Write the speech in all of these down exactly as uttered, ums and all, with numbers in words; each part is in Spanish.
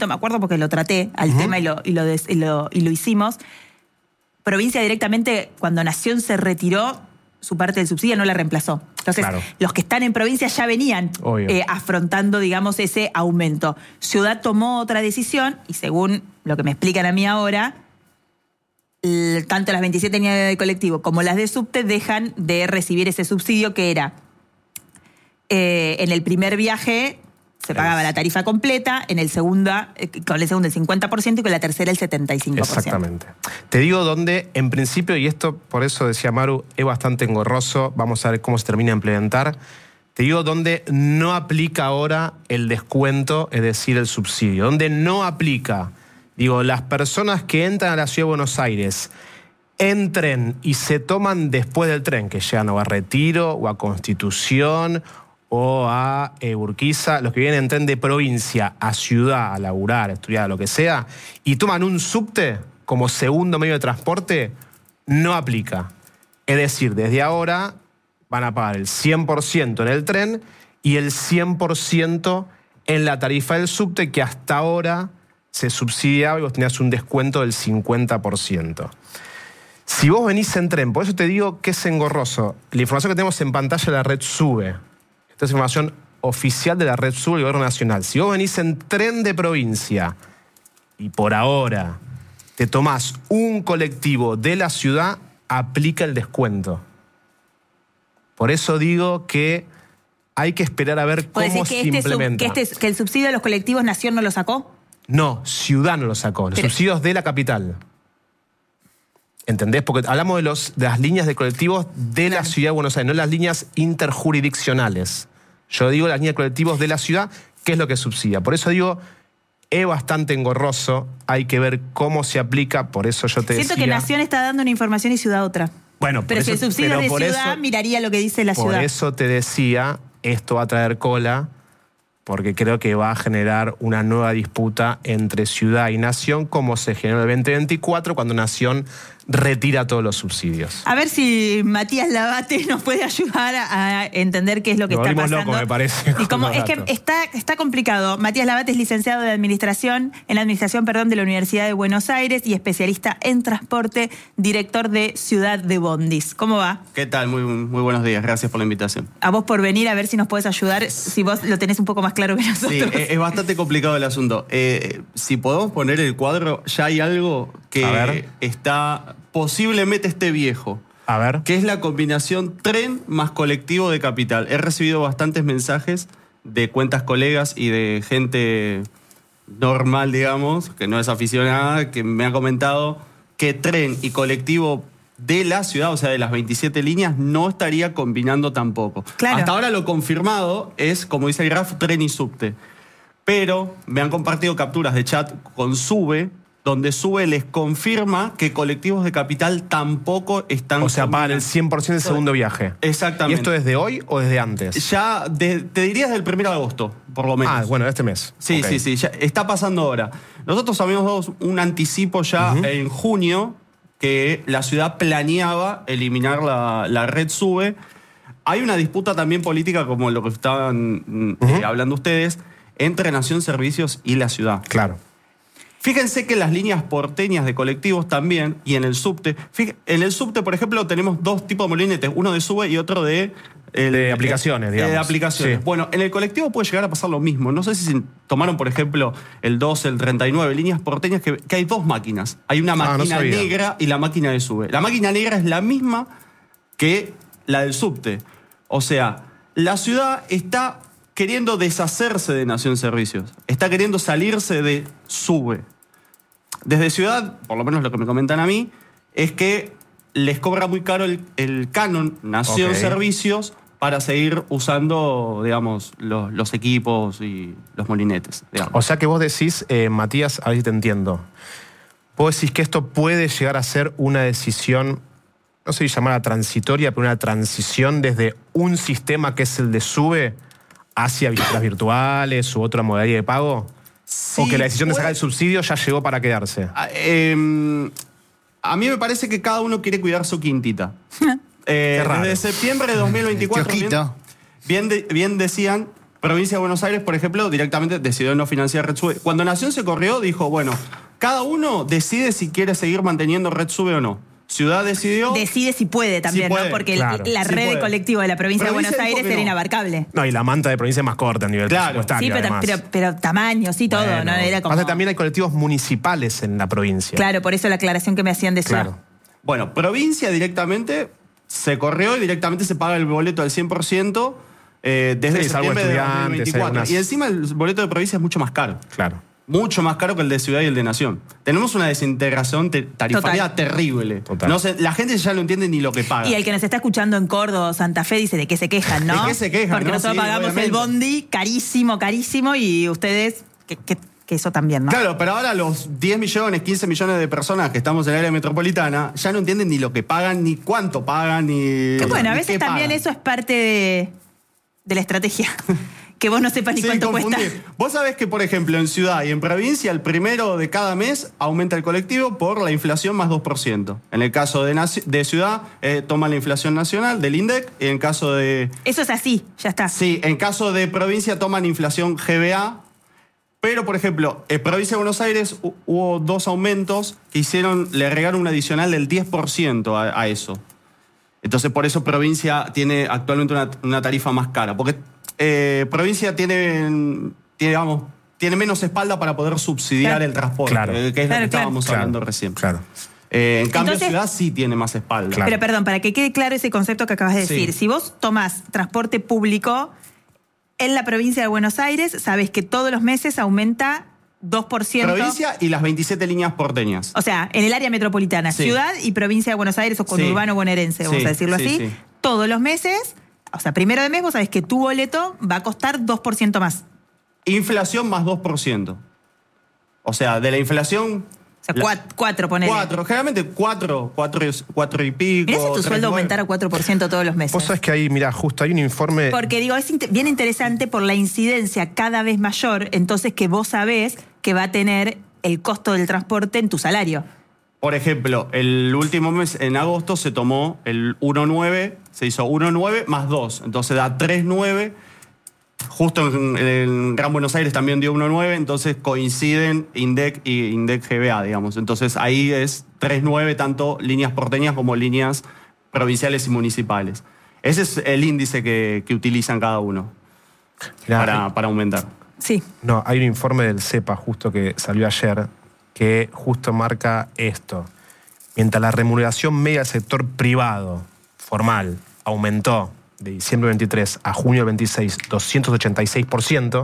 esto me acuerdo porque lo traté al uh-huh. tema y lo, y, lo des, y, lo, y lo hicimos. Provincia directamente, cuando Nación se retiró, su parte del subsidio no la reemplazó. Entonces, claro. los que están en provincia ya venían eh, afrontando, digamos, ese aumento. Ciudad tomó otra decisión y según lo que me explican a mí ahora, el, tanto las veintisiete líneas de colectivo como las de subte dejan de recibir ese subsidio que era eh, en el primer viaje se pagaba la tarifa completa, en el segundo, con el segundo el cincuenta por ciento y con la tercera el setenta y cinco por ciento. Exactamente. Te digo dónde, en principio, y esto por eso decía Maru, es bastante engorroso, vamos a ver cómo se termina de implementar. Te digo dónde no aplica ahora el descuento, es decir, el subsidio. Donde no aplica, digo, las personas que entran a la Ciudad de Buenos Aires, entren y se toman después del tren, que llegan o a Retiro o a Constitución o a eh, Urquiza, los que vienen en tren de provincia a ciudad, a laburar, a estudiar, lo que sea, y toman un subte como segundo medio de transporte, no aplica. Es decir, desde ahora van a pagar el cien por ciento en el tren y el cien por ciento en la tarifa del subte, que hasta ahora se subsidiaba y vos tenías un descuento del cincuenta por ciento. Si vos venís en tren, por eso te digo que es engorroso, la información que tenemos en pantalla de la red SUBE, esta es información oficial de la red SUBE del Gobierno Nacional. Si vos venís en tren de provincia y por ahora te tomás un colectivo de la ciudad, aplica el descuento. Por eso digo que hay que esperar a ver cómo se este implementa. Sub, que, este, ¿Que el subsidio de los colectivos Nación no lo sacó? No, Ciudad no lo sacó. Los Pero... subsidios de la capital. ¿Entendés? Porque hablamos de, los, de las líneas de colectivos de claro. la Ciudad de Buenos Aires, no las líneas interjurisdiccionales. Yo digo las líneas de colectivos de la ciudad, que es lo que subsidia. Por eso digo, es bastante engorroso, hay que ver cómo se aplica, por eso yo te Siento decía... que Nación está dando una información y Ciudad otra. Bueno, pero eso, si el subsidio es de Ciudad, eso, miraría lo que dice la por ciudad. Por eso te decía, esto va a traer cola, porque creo que va a generar una nueva disputa entre ciudad y nación, como se generó en el veinte veinticuatro, cuando Nación retira todos los subsidios. A ver si Matías Labate nos puede ayudar a entender qué es lo que Nos está pasando. Loco, me parece. Y como es que está, está complicado. Matías Labate es licenciado de administración, en la administración, perdón, de la Universidad de Buenos Aires y especialista en transporte, director de Ciudad de Bondis. ¿Cómo va? ¿Qué tal? Muy, muy buenos días. Gracias por la invitación. A vos por venir, a ver si nos podés ayudar, si vos lo tenés un poco más claro que nosotros. Sí, es bastante complicado el asunto. Eh, si podemos poner el cuadro, ya hay algo que está... posiblemente esté viejo. A ver. Que es la combinación tren más colectivo de capital. He recibido bastantes mensajes de cuentas colegas y de gente normal, digamos, que no es aficionada, que me ha comentado que tren y colectivo de la ciudad, o sea, de las veintisiete líneas, no estaría combinando tampoco. Claro. Hasta ahora lo confirmado es, como dice el graf, tren y subte. Pero me han compartido capturas de chat con SUBE, donde SUBE les confirma que colectivos de capital tampoco están... O sea, pagan el cien por ciento del segundo viaje. Exactamente. ¿Y esto desde hoy o desde antes? Ya, de, te diría desde el primero de agosto, por lo menos. Ah, bueno, este mes. Sí, okay. sí, sí, ya está pasando ahora. Nosotros habíamos dado un anticipo ya uh-huh. en junio, que la ciudad planeaba eliminar la, la red SUBE. Hay una disputa también política, como lo que estaban uh-huh. eh, hablando ustedes, entre Nación Servicios y la ciudad. Claro. Fíjense que las líneas porteñas de colectivos también, y en el subte, fíjense, en el subte, por ejemplo, tenemos dos tipos de molinetes, uno de SUBE y otro de... El, de aplicaciones, digamos. De aplicaciones. Sí. Bueno, en el colectivo puede llegar a pasar lo mismo. No sé si tomaron, por ejemplo, el doce, el treinta y nueve, líneas porteñas, que, que hay dos máquinas. Hay una máquina ah, no negra y la máquina de SUBE. La máquina negra es la misma que la del subte. O sea, la ciudad está queriendo deshacerse de Nación Servicios. Está queriendo salirse de SUBE. Desde Ciudad, por lo menos lo que me comentan a mí, es que les cobra muy caro el, el canon Nación okay. Servicios para seguir usando, digamos, los, los equipos y los molinetes. Digamos. O sea que vos decís, eh, Matías, a ver si te entiendo, vos decís que esto puede llegar a ser una decisión, no sé si llamarla transitoria, pero una transición desde un sistema que es el de SUBE hacia las virtuales u otra modalidad de pago. Sí, ¿o que la decisión puede... de sacar el subsidio ya llegó para quedarse? A, eh, a mí me parece que cada uno quiere cuidar su quintita. eh, desde septiembre de dos mil veinticuatro, bien, bien, de, bien decían, Provincia de Buenos Aires, por ejemplo, directamente decidió no financiar RedSube. Cuando Nación se corrió, dijo, bueno, cada uno decide si quiere seguir manteniendo RedSube o no. Ciudad decidió... Decide si puede también, si puede, ¿no? Porque claro, la si red puede. de colectivo de la provincia, provincia de Buenos Aires era no. inabarcable. No, y la manta de provincia es más corta a nivel claro. presupuestario, Sí, pero, pero, pero tamaño, sí, todo, bueno, ¿no? Era como... Pasa, también hay colectivos municipales en la provincia. Claro, por eso la aclaración que me hacían de ciudad. Claro. Bueno, provincia directamente se corrió y directamente se paga el boleto del cien por ciento eh, desde sí, septiembre de dos mil veinticuatro. Algunas... Y encima el boleto de provincia es mucho más caro. Claro. Mucho más caro que el de ciudad y el de nación. Tenemos una desintegración tarifaria Total. terrible. Total. No sé, la gente ya no entiende ni lo que paga. Y el que nos está escuchando en Córdoba o Santa Fe dice de qué se quejan, ¿no? ¿De qué se quejan? Porque ¿no? nosotros sí, pagamos obviamente. el bondi carísimo, carísimo, y ustedes, que, que, que eso también, ¿no? Claro, pero ahora los diez millones, quince millones de personas que estamos en el área metropolitana ya no entienden ni lo que pagan, ni cuánto pagan, ni. Que bueno, a ni veces qué también pagan. eso es parte de, de la estrategia. Que vos no sepas ni Sí, cuánto confundir. cuesta. Vos sabés que, por ejemplo, en ciudad y en provincia, el primero de cada mes aumenta el colectivo por la inflación más dos por ciento. En el caso de, de ciudad, eh, toma la inflación nacional del INDEC. Y en caso de... Eso es así, ya está. Sí, en caso de provincia toman inflación G B A. Pero, por ejemplo, en provincia de Buenos Aires hubo dos aumentos que hicieron, le agregaron un adicional del diez por ciento a, a eso. Entonces, por eso provincia tiene actualmente una, una tarifa más cara. Porque eh, provincia tiene, tiene, digamos, tiene menos espalda para poder subsidiar claro. el transporte, Claro. eh, que es claro, lo que claro. estábamos Claro. hablando recién. Claro. Eh, en cambio, Entonces, ciudad sí tiene más espalda. Claro. Pero perdón, para que quede claro ese concepto que acabas de Sí. decir. Si vos tomás transporte público en la provincia de Buenos Aires, sabés que todos los meses aumenta dos por ciento. Provincia y las veintisiete líneas porteñas. O sea, en el área metropolitana, Sí. ciudad y provincia de Buenos Aires o conurbano Sí. bonaerense, vamos Sí, a decirlo sí, así. sí. Todos los meses, o sea, primero de mes, vos sabés que tu boleto va a costar dos por ciento más. Inflación más dos por ciento. O sea, de la inflación... O sea, la- cuatro, cuatro ponele. Cuatro, generalmente cuatro, cuatro, y- cuatro y pico. Mirá si tu tres, sueldo nueve. aumentara cuatro por ciento todos los meses. Vos sabés que ahí, mira, justo hay un informe... Porque digo, es inte- bien interesante por la incidencia cada vez mayor, entonces que vos sabés que va a tener el costo del transporte en tu salario. Por ejemplo, el último mes, en agosto, se tomó el uno nueve, se hizo uno nueve más dos, entonces da tres nueve. Justo en, en Gran Buenos Aires también dio uno nueve, entonces coinciden INDEC y INDEC G B A, digamos. Entonces ahí es tres nueve, tanto líneas porteñas como líneas provinciales y municipales. Ese es el índice que, que utilizan cada uno Mirá, para, para aumentar. Sí. No, hay un informe del CEPA justo que salió ayer que justo marca esto. Mientras la remuneración media del sector privado formal aumentó de diciembre del veintitrés a junio del veintiséis doscientos ochenta y seis por ciento,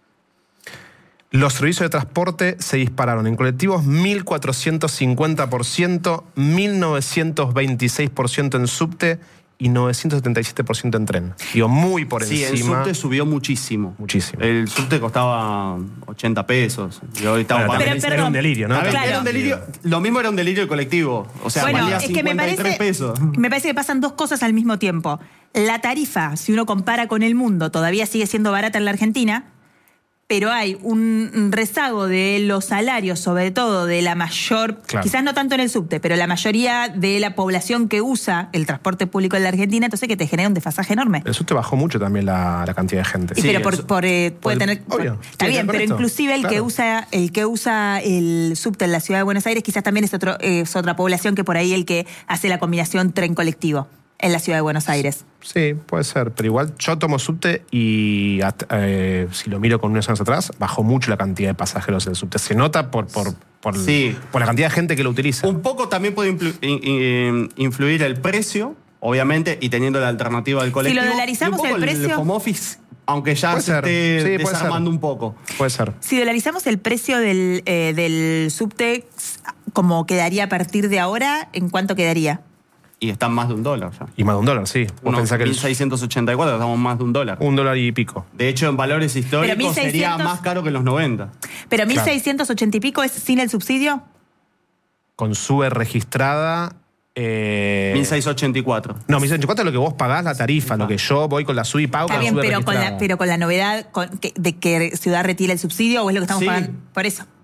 los servicios de transporte se dispararon en colectivos mil cuatrocientos cincuenta por ciento, mil novecientos veintiséis por ciento en subte y novecientos setenta y siete por ciento en tren. Digo, muy por Sí, el encima. subte subió muchísimo. Muchísimo. El subte costaba ochenta pesos. Y hoy estaba Bueno, pagando- también Pero, era un perdón. delirio, ¿no? A ver, Claro. era un delirio. Lo mismo era un delirio el colectivo. O sea, Bueno, valía es que me cincuenta y tres parece, pesos. me parece que pasan dos cosas al mismo tiempo. La tarifa, si uno compara con el mundo, todavía sigue siendo barata en la Argentina, pero hay un rezago de los salarios, sobre todo de la mayor, Claro. quizás no tanto en el subte, pero la mayoría de la población que usa el transporte público en la Argentina, entonces que te genera un desfasaje enorme. El subte bajó mucho también la, la cantidad de gente. Y Sí, pero por, eso- por, eh, puede por el- tener. por- obvio, está tiene que bien, ver con pero esto. inclusive el que Claro. usa, el que usa el subte en la ciudad de Buenos Aires, quizás también es otro, es otra población que por ahí el que hace la combinación tren colectivo en la ciudad de Buenos Aires. Sí, puede ser, pero igual yo tomo subte y at- eh, si lo miro con unos años atrás, bajó mucho la cantidad de pasajeros del subte. Se nota por, por, por, Sí. por la cantidad de gente que lo utiliza. Un poco también puede influ- in- in- influir el precio, obviamente, y teniendo la alternativa del colectivo. dolarizamos Y un poco el precio- El home office, aunque ya Puede se ser. esté Sí, puede desarmando ser. un poco. Puede ser. Si dolarizamos el precio del, eh, del subte, como quedaría a partir de ahora, ¿en cuánto quedaría? Y están más de un dólar ya. Y más de un dólar, sí. Vos Unos pensás que el- mil seiscientos ochenta y cuatro, estamos más de un dólar. un dólar y pico. De hecho, en valores históricos mil seiscientos sería más caro que en los noventa. Pero Claro. mil seiscientos ochenta y pico es sin el subsidio. Con sube registrada. Eh, mil seiscientos ochenta y cuatro. No, mil seiscientos ochenta y cuatro es lo que vos pagás la tarifa, lo que yo voy con la sub y pago Está con la bien, sube pero con, la, registrada. pero con la novedad con que- de que Ciudad retire el subsidio, o es lo que estamos Sí. pagando. Por eso.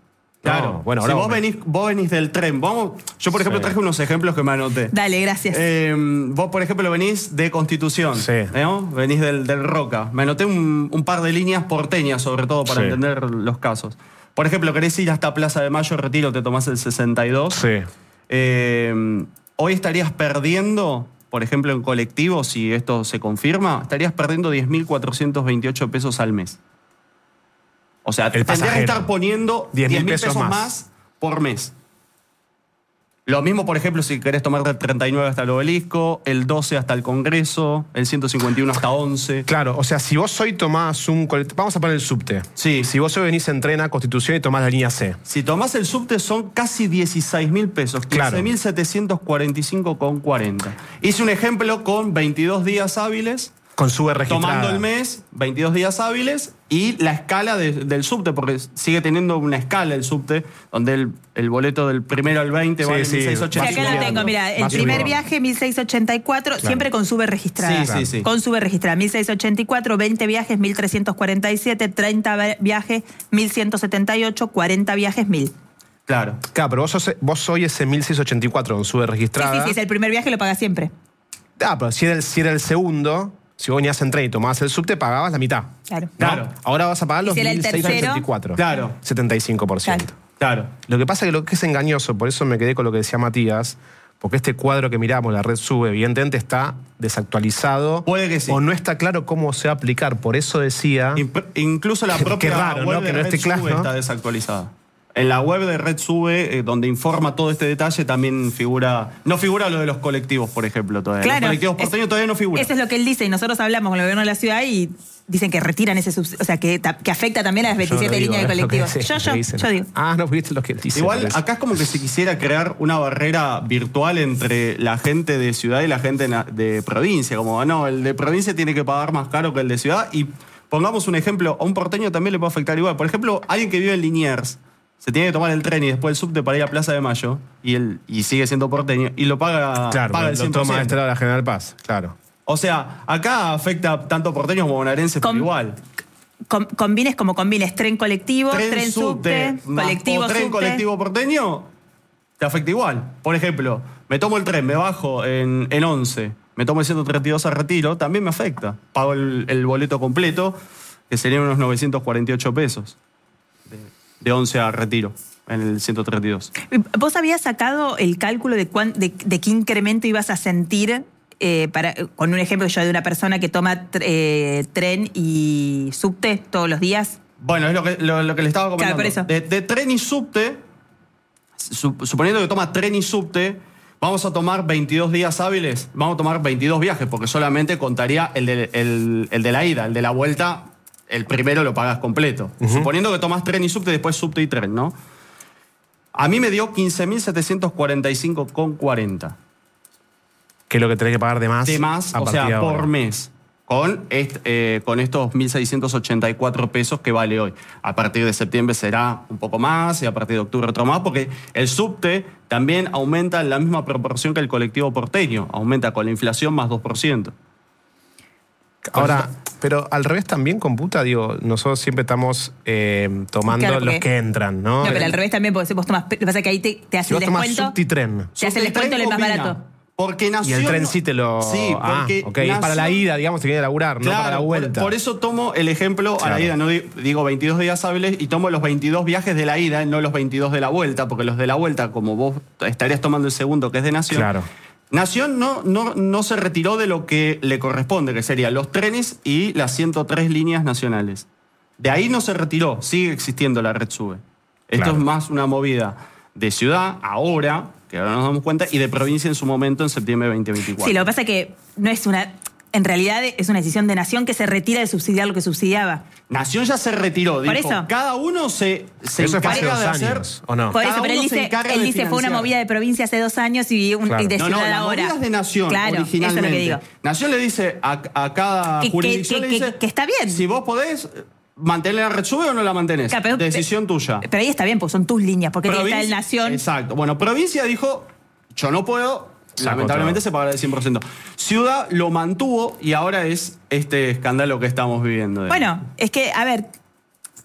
Claro. No, bueno, si ahora vos venís, vos venís del tren, vamos, yo por ejemplo sí. traje unos ejemplos que me anoté. Dale, gracias. Eh, vos, por ejemplo, venís de Constitución, sí. ¿no? Venís del, del Roca. Me anoté un, un par de líneas porteñas, sobre todo, para sí. entender los casos. Por ejemplo, querés ir hasta Plaza de Mayo, Retiro, te tomás el sesenta y dos. Sí. Eh, hoy estarías perdiendo, por ejemplo, en colectivo, si esto se confirma, estarías perdiendo diez mil cuatrocientos veintiocho pesos al mes. O sea, tendrías que estar poniendo diez mil pesos, pesos más por mes. Lo mismo, por ejemplo, si querés tomar del treinta y nueve hasta el Obelisco, el doce hasta el Congreso, el ciento cincuenta y uno hasta once. Claro, o sea, si vos hoy tomás un... Vamos a poner el subte. Sí. Si vos hoy venís en tren a Constitución y tomás la línea C. Si tomás el subte son casi dieciséis mil pesos, quince mil setecientos cuarenta y cinco con cuarenta. Hice un ejemplo con veintidós días hábiles. Con sube registrada. Tomando el mes, veintidós días hábiles, y la escala de, del subte, porque sigue teniendo una escala el subte, donde el, el boleto del primero al veinte sí, vale sí. mil seiscientos ochenta y cuatro. Sí, acá lo tengo, mira, el primer subiendo. viaje mil seiscientos ochenta y cuatro, claro. siempre con sube registrada. Sí, claro. sí, sí. Con sube registrada, mil seiscientos ochenta y cuatro, veinte viajes, mil trescientos cuarenta y siete, treinta viajes, mil ciento setenta y ocho, cuarenta viajes, mil. Claro. Claro, pero vos, sos, vos soy ese mil seiscientos ochenta y cuatro con sube registrada. Sí, sí, sí, es el primer viaje, lo pagas siempre. Ah, pero si era el, si era el segundo... Si vos venías en tren y tomabas el subte, pagabas la mitad. Claro. ¿No? claro. Ahora vas a pagar los mil seiscientos ochenta y cuatro. Claro. setenta y cinco por ciento. Claro. claro. Lo que pasa es que lo que es engañoso, por eso me quedé con lo que decía Matías, porque este cuadro que miramos, la red sube, evidentemente está desactualizado. Puede que sí. O no está claro cómo se va a aplicar. Por eso decía... Imp- incluso la propia qué raro, web ¿no? de Que no Red esté claro, Sube ¿no? está desactualizada. En la web de Red Sube, eh, donde informa todo este detalle, también figura... No figura lo de los colectivos, por ejemplo, todavía. Claro, los colectivos porteños todavía no figuran. Eso es lo que él dice, y nosotros hablamos con el gobierno de la ciudad y dicen que retiran ese subsidio, o sea, que, que afecta también a las veintisiete no digo, líneas de colectivos. Dice, yo, yo, dicen. yo digo. Ah, no viste lo que él dice. Igual, acá es como que se quisiera crear una barrera virtual entre la gente de ciudad y la gente de provincia. Como, no, el de provincia tiene que pagar más caro que el de ciudad. Y pongamos un ejemplo, a un porteño también le puede afectar igual. Por ejemplo, alguien que vive en Liniers se tiene que tomar el tren y después el subte para ir a Plaza de Mayo y él y sigue siendo porteño y lo paga, claro, paga el cien por ciento. Lo toma de este lado de la General Paz, claro. O sea, acá afecta tanto porteños como bonaerenses por igual. Com, combines como combines tren colectivo, tren, tren subte, subte colectivo o tren subte. colectivo porteño, te afecta igual. Por ejemplo, me tomo el tren, me bajo en, en once, me tomo el ciento treinta y dos a Retiro, también me afecta. Pago el, el boleto completo, que serían unos novecientos cuarenta y ocho pesos. De, de once a Retiro, en el ciento treinta y dos. ¿Vos habías sacado el cálculo de, cuán, de, de qué incremento ibas a sentir? Eh, para, con un ejemplo yo de una persona que toma eh, tren y subte todos los días. Bueno, es lo que, lo, lo que le estaba comentando. Claro, por eso. De, de tren y subte, su, suponiendo que toma tren y subte, vamos a tomar veintidós días hábiles, vamos a tomar veintidós viajes, porque solamente contaría el de, el, el de la ida, el de la vuelta, el primero lo pagas completo. Uh-huh. Suponiendo que tomas tren y subte, después subte y tren, ¿no? A mí me dio quince mil setecientos cuarenta y cinco con cuarenta. Que es lo que tenés que pagar de más. De más, o sea, por mes. Con, este, eh, con estos mil seiscientos ochenta y cuatro pesos que vale hoy. A partir de septiembre será un poco más y a partir de octubre otro más, porque el subte también aumenta en la misma proporción que el colectivo porteño. Aumenta con la inflación más dos por ciento. Ahora, pero al revés también computa, digo, nosotros siempre estamos eh, tomando claro, los que entran, ¿no? No, pero al revés también, porque si vos tomás, lo que pasa es que ahí te, te hace si el vos descuento. Tomás subte y tren. Te hace el descuento el más barato. Porque Nación... Y el tren sí te lo... Sí, porque... Ah, ok, Nación... es para la ida, digamos, te viene a laburar, claro, no para la vuelta. Por, por eso tomo el ejemplo claro. a la ida, no digo veintidós días hábiles y tomo los veintidós viajes de la ida, no los veintidós de la vuelta, porque los de la vuelta, como vos estarías tomando el segundo, que es de Nación... Claro. Nación no, no, no se retiró de lo que le corresponde, que serían los trenes y las ciento tres líneas nacionales. De ahí no se retiró, sigue existiendo la red SUBE. Esto claro. es más una movida de ciudad, ahora, que ahora nos damos cuenta, y de provincia en su momento, en septiembre de veinte veinticuatro. Sí, lo que pasa es que no es una... En realidad es una decisión de Nación que se retira de subsidiar lo que subsidiaba. Nación ya se retiró. Por dijo, eso. Cada uno se, se eso encarga fue hace de dos hacer... años, ¿o no? Por cada eso, pero él dice, él dice fue una movida de provincia hace dos años y, un, claro. y de no, ciudad no, la ahora. movida es de Nación, claro, originalmente. Eso es lo que digo. Nación le dice a, a cada que, jurisdicción que, le dice... que, que está bien. Si vos podés... ¿Mantener la red SUBE o no la mantenés? Claro, pero, Decisión pero, tuya. Pero ahí está bien, pues son tus líneas, porque Provincia, está el Nación... Exacto. Bueno, provincia dijo, yo no puedo, Saco lamentablemente todo. Se pagará el cien por ciento. Ciudad lo mantuvo y ahora es este escándalo que estamos viviendo. Bueno, es que, a ver,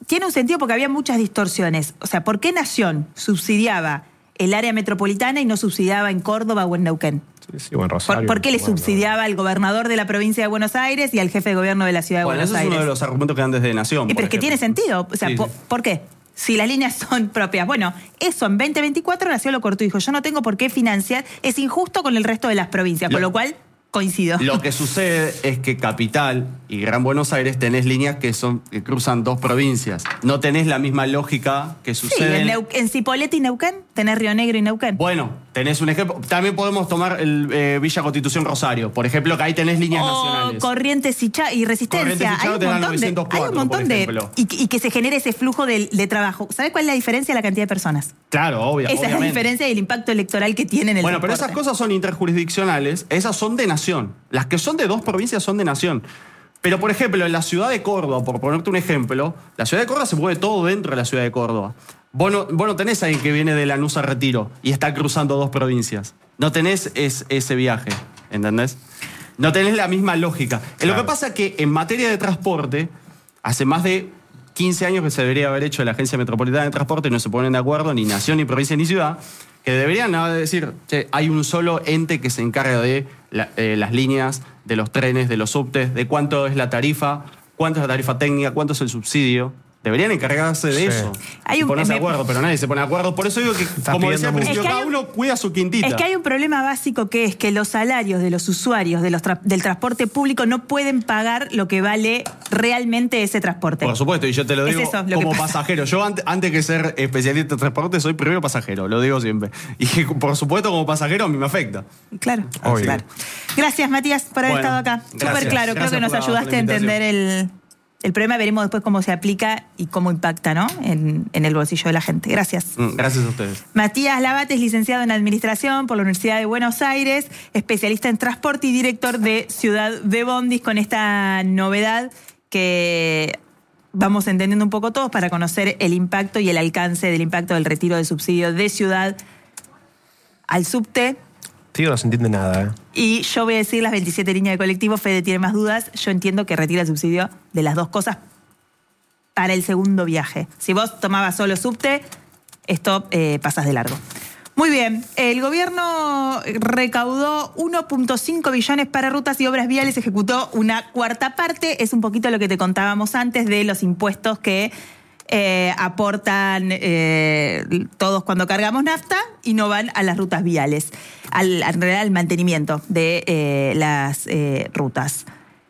tiene un sentido porque había muchas distorsiones. O sea, ¿por qué Nación subsidiaba el área metropolitana y no subsidiaba en Córdoba o en Neuquén? Sí, sí, o en Rosario. ¿Por, ¿Por qué le bueno, subsidiaba al gobernador de la provincia de Buenos Aires y al jefe de gobierno de la ciudad de bueno, Buenos ese Aires? es uno de los argumentos que dan desde Nación. Eh, pero es que tiene sentido. O sea, sí, ¿por, sí. ¿por qué? Si las líneas son propias. Bueno, eso en veinte veinticuatro Nación lo cortó y dijo, yo no tengo por qué financiar, es injusto con el resto de las provincias, Lo, con lo cual coincido. Lo que sucede es que Capital y Gran Buenos Aires tenés líneas que son que cruzan dos provincias. No tenés la misma lógica que Sí, sucede en, Neu- en Cipolletti y Neuquén, tenés Río Negro y Neuquén. Bueno, tenés un ejemplo. También podemos tomar el eh, Villa Constitución Rosario. Por ejemplo, que ahí tenés líneas o nacionales. Corrientes y, Cha- y Resistencia. Corrientes y Chaco hay, te un dan montón de, hay novecientos un cuatro, montón por de... ejemplo. Y, y que se genere ese flujo de, de trabajo. ¿Sabés cuál es la diferencia? La cantidad de personas. Claro, obvio, Esa obviamente. es la diferencia y el impacto electoral que tiene en el Bueno, pero esas transporte. cosas son interjurisdiccionales. Esas son de Nación. Las que son de dos provincias son de Nación. Pero, por ejemplo, en la ciudad de Córdoba, por ponerte un ejemplo, la ciudad de Córdoba se mueve todo dentro de la ciudad de Córdoba. Vos no, vos no tenés a alguien que viene de Lanús a Retiro y está cruzando dos provincias. No tenés es, ese viaje, ¿entendés? No tenés la misma lógica. Claro. Lo que pasa es que en materia de transporte, hace más de quince años que se debería haber hecho la Agencia Metropolitana de Transporte y no se ponen de acuerdo ni Nación, ni provincia, ni ciudad, que deberían decir, che, hay un solo ente que se encarga de la, eh, las líneas, de los trenes, de los subtes, de cuánto es la tarifa, cuánto es la tarifa técnica, cuánto es el subsidio. Deberían encargarse de Sí. eso. Hay y un- ponerse de me- acuerdo, pero nadie se pone de acuerdo. Por eso digo que, Estás como decía al pidiendo principio, mucho. Es que cada hay un- uno cuida su quintita. Es que hay un problema básico que es que los salarios de los usuarios de los tra- del transporte público no pueden pagar lo que vale realmente ese transporte. Por supuesto, y yo te lo Es digo eso lo que como pasa. pasajero. Yo ante- antes que ser especialista en transporte, soy primero pasajero, lo digo siempre. Y que, por supuesto, como pasajero a mí me afecta. Claro, Obvio. claro. Gracias, Matías, por haber Bueno, estado acá. Súper gracias. claro, creo Gracias que nos por la- ayudaste por la a entender el, el problema. Veremos después cómo se aplica y cómo impacta, ¿no? En, en el bolsillo de la gente. Gracias. Mm, Gracias a ustedes. Matías Labate es licenciado en Administración por la Universidad de Buenos Aires, especialista en transporte y director de Ciudad de Bondis, con esta novedad que vamos entendiendo un poco todos para conocer el impacto y el alcance del impacto del retiro del subsidio de Ciudad al subte. Tío, no se entiende nada, ¿eh? Y yo voy a decir las veintisiete líneas de colectivo. Fede tiene más dudas. Yo entiendo que retira el subsidio de las dos cosas para el segundo viaje. Si vos tomabas solo subte, esto eh, pasas de largo. Muy bien, el gobierno recaudó uno punto cinco billones para rutas y obras viales, ejecutó una cuarta parte. Es un poquito lo que te contábamos antes de los impuestos que eh, aportan eh, todos cuando cargamos nafta y no van a las rutas viales, al, al, al mantenimiento de eh, las eh, rutas.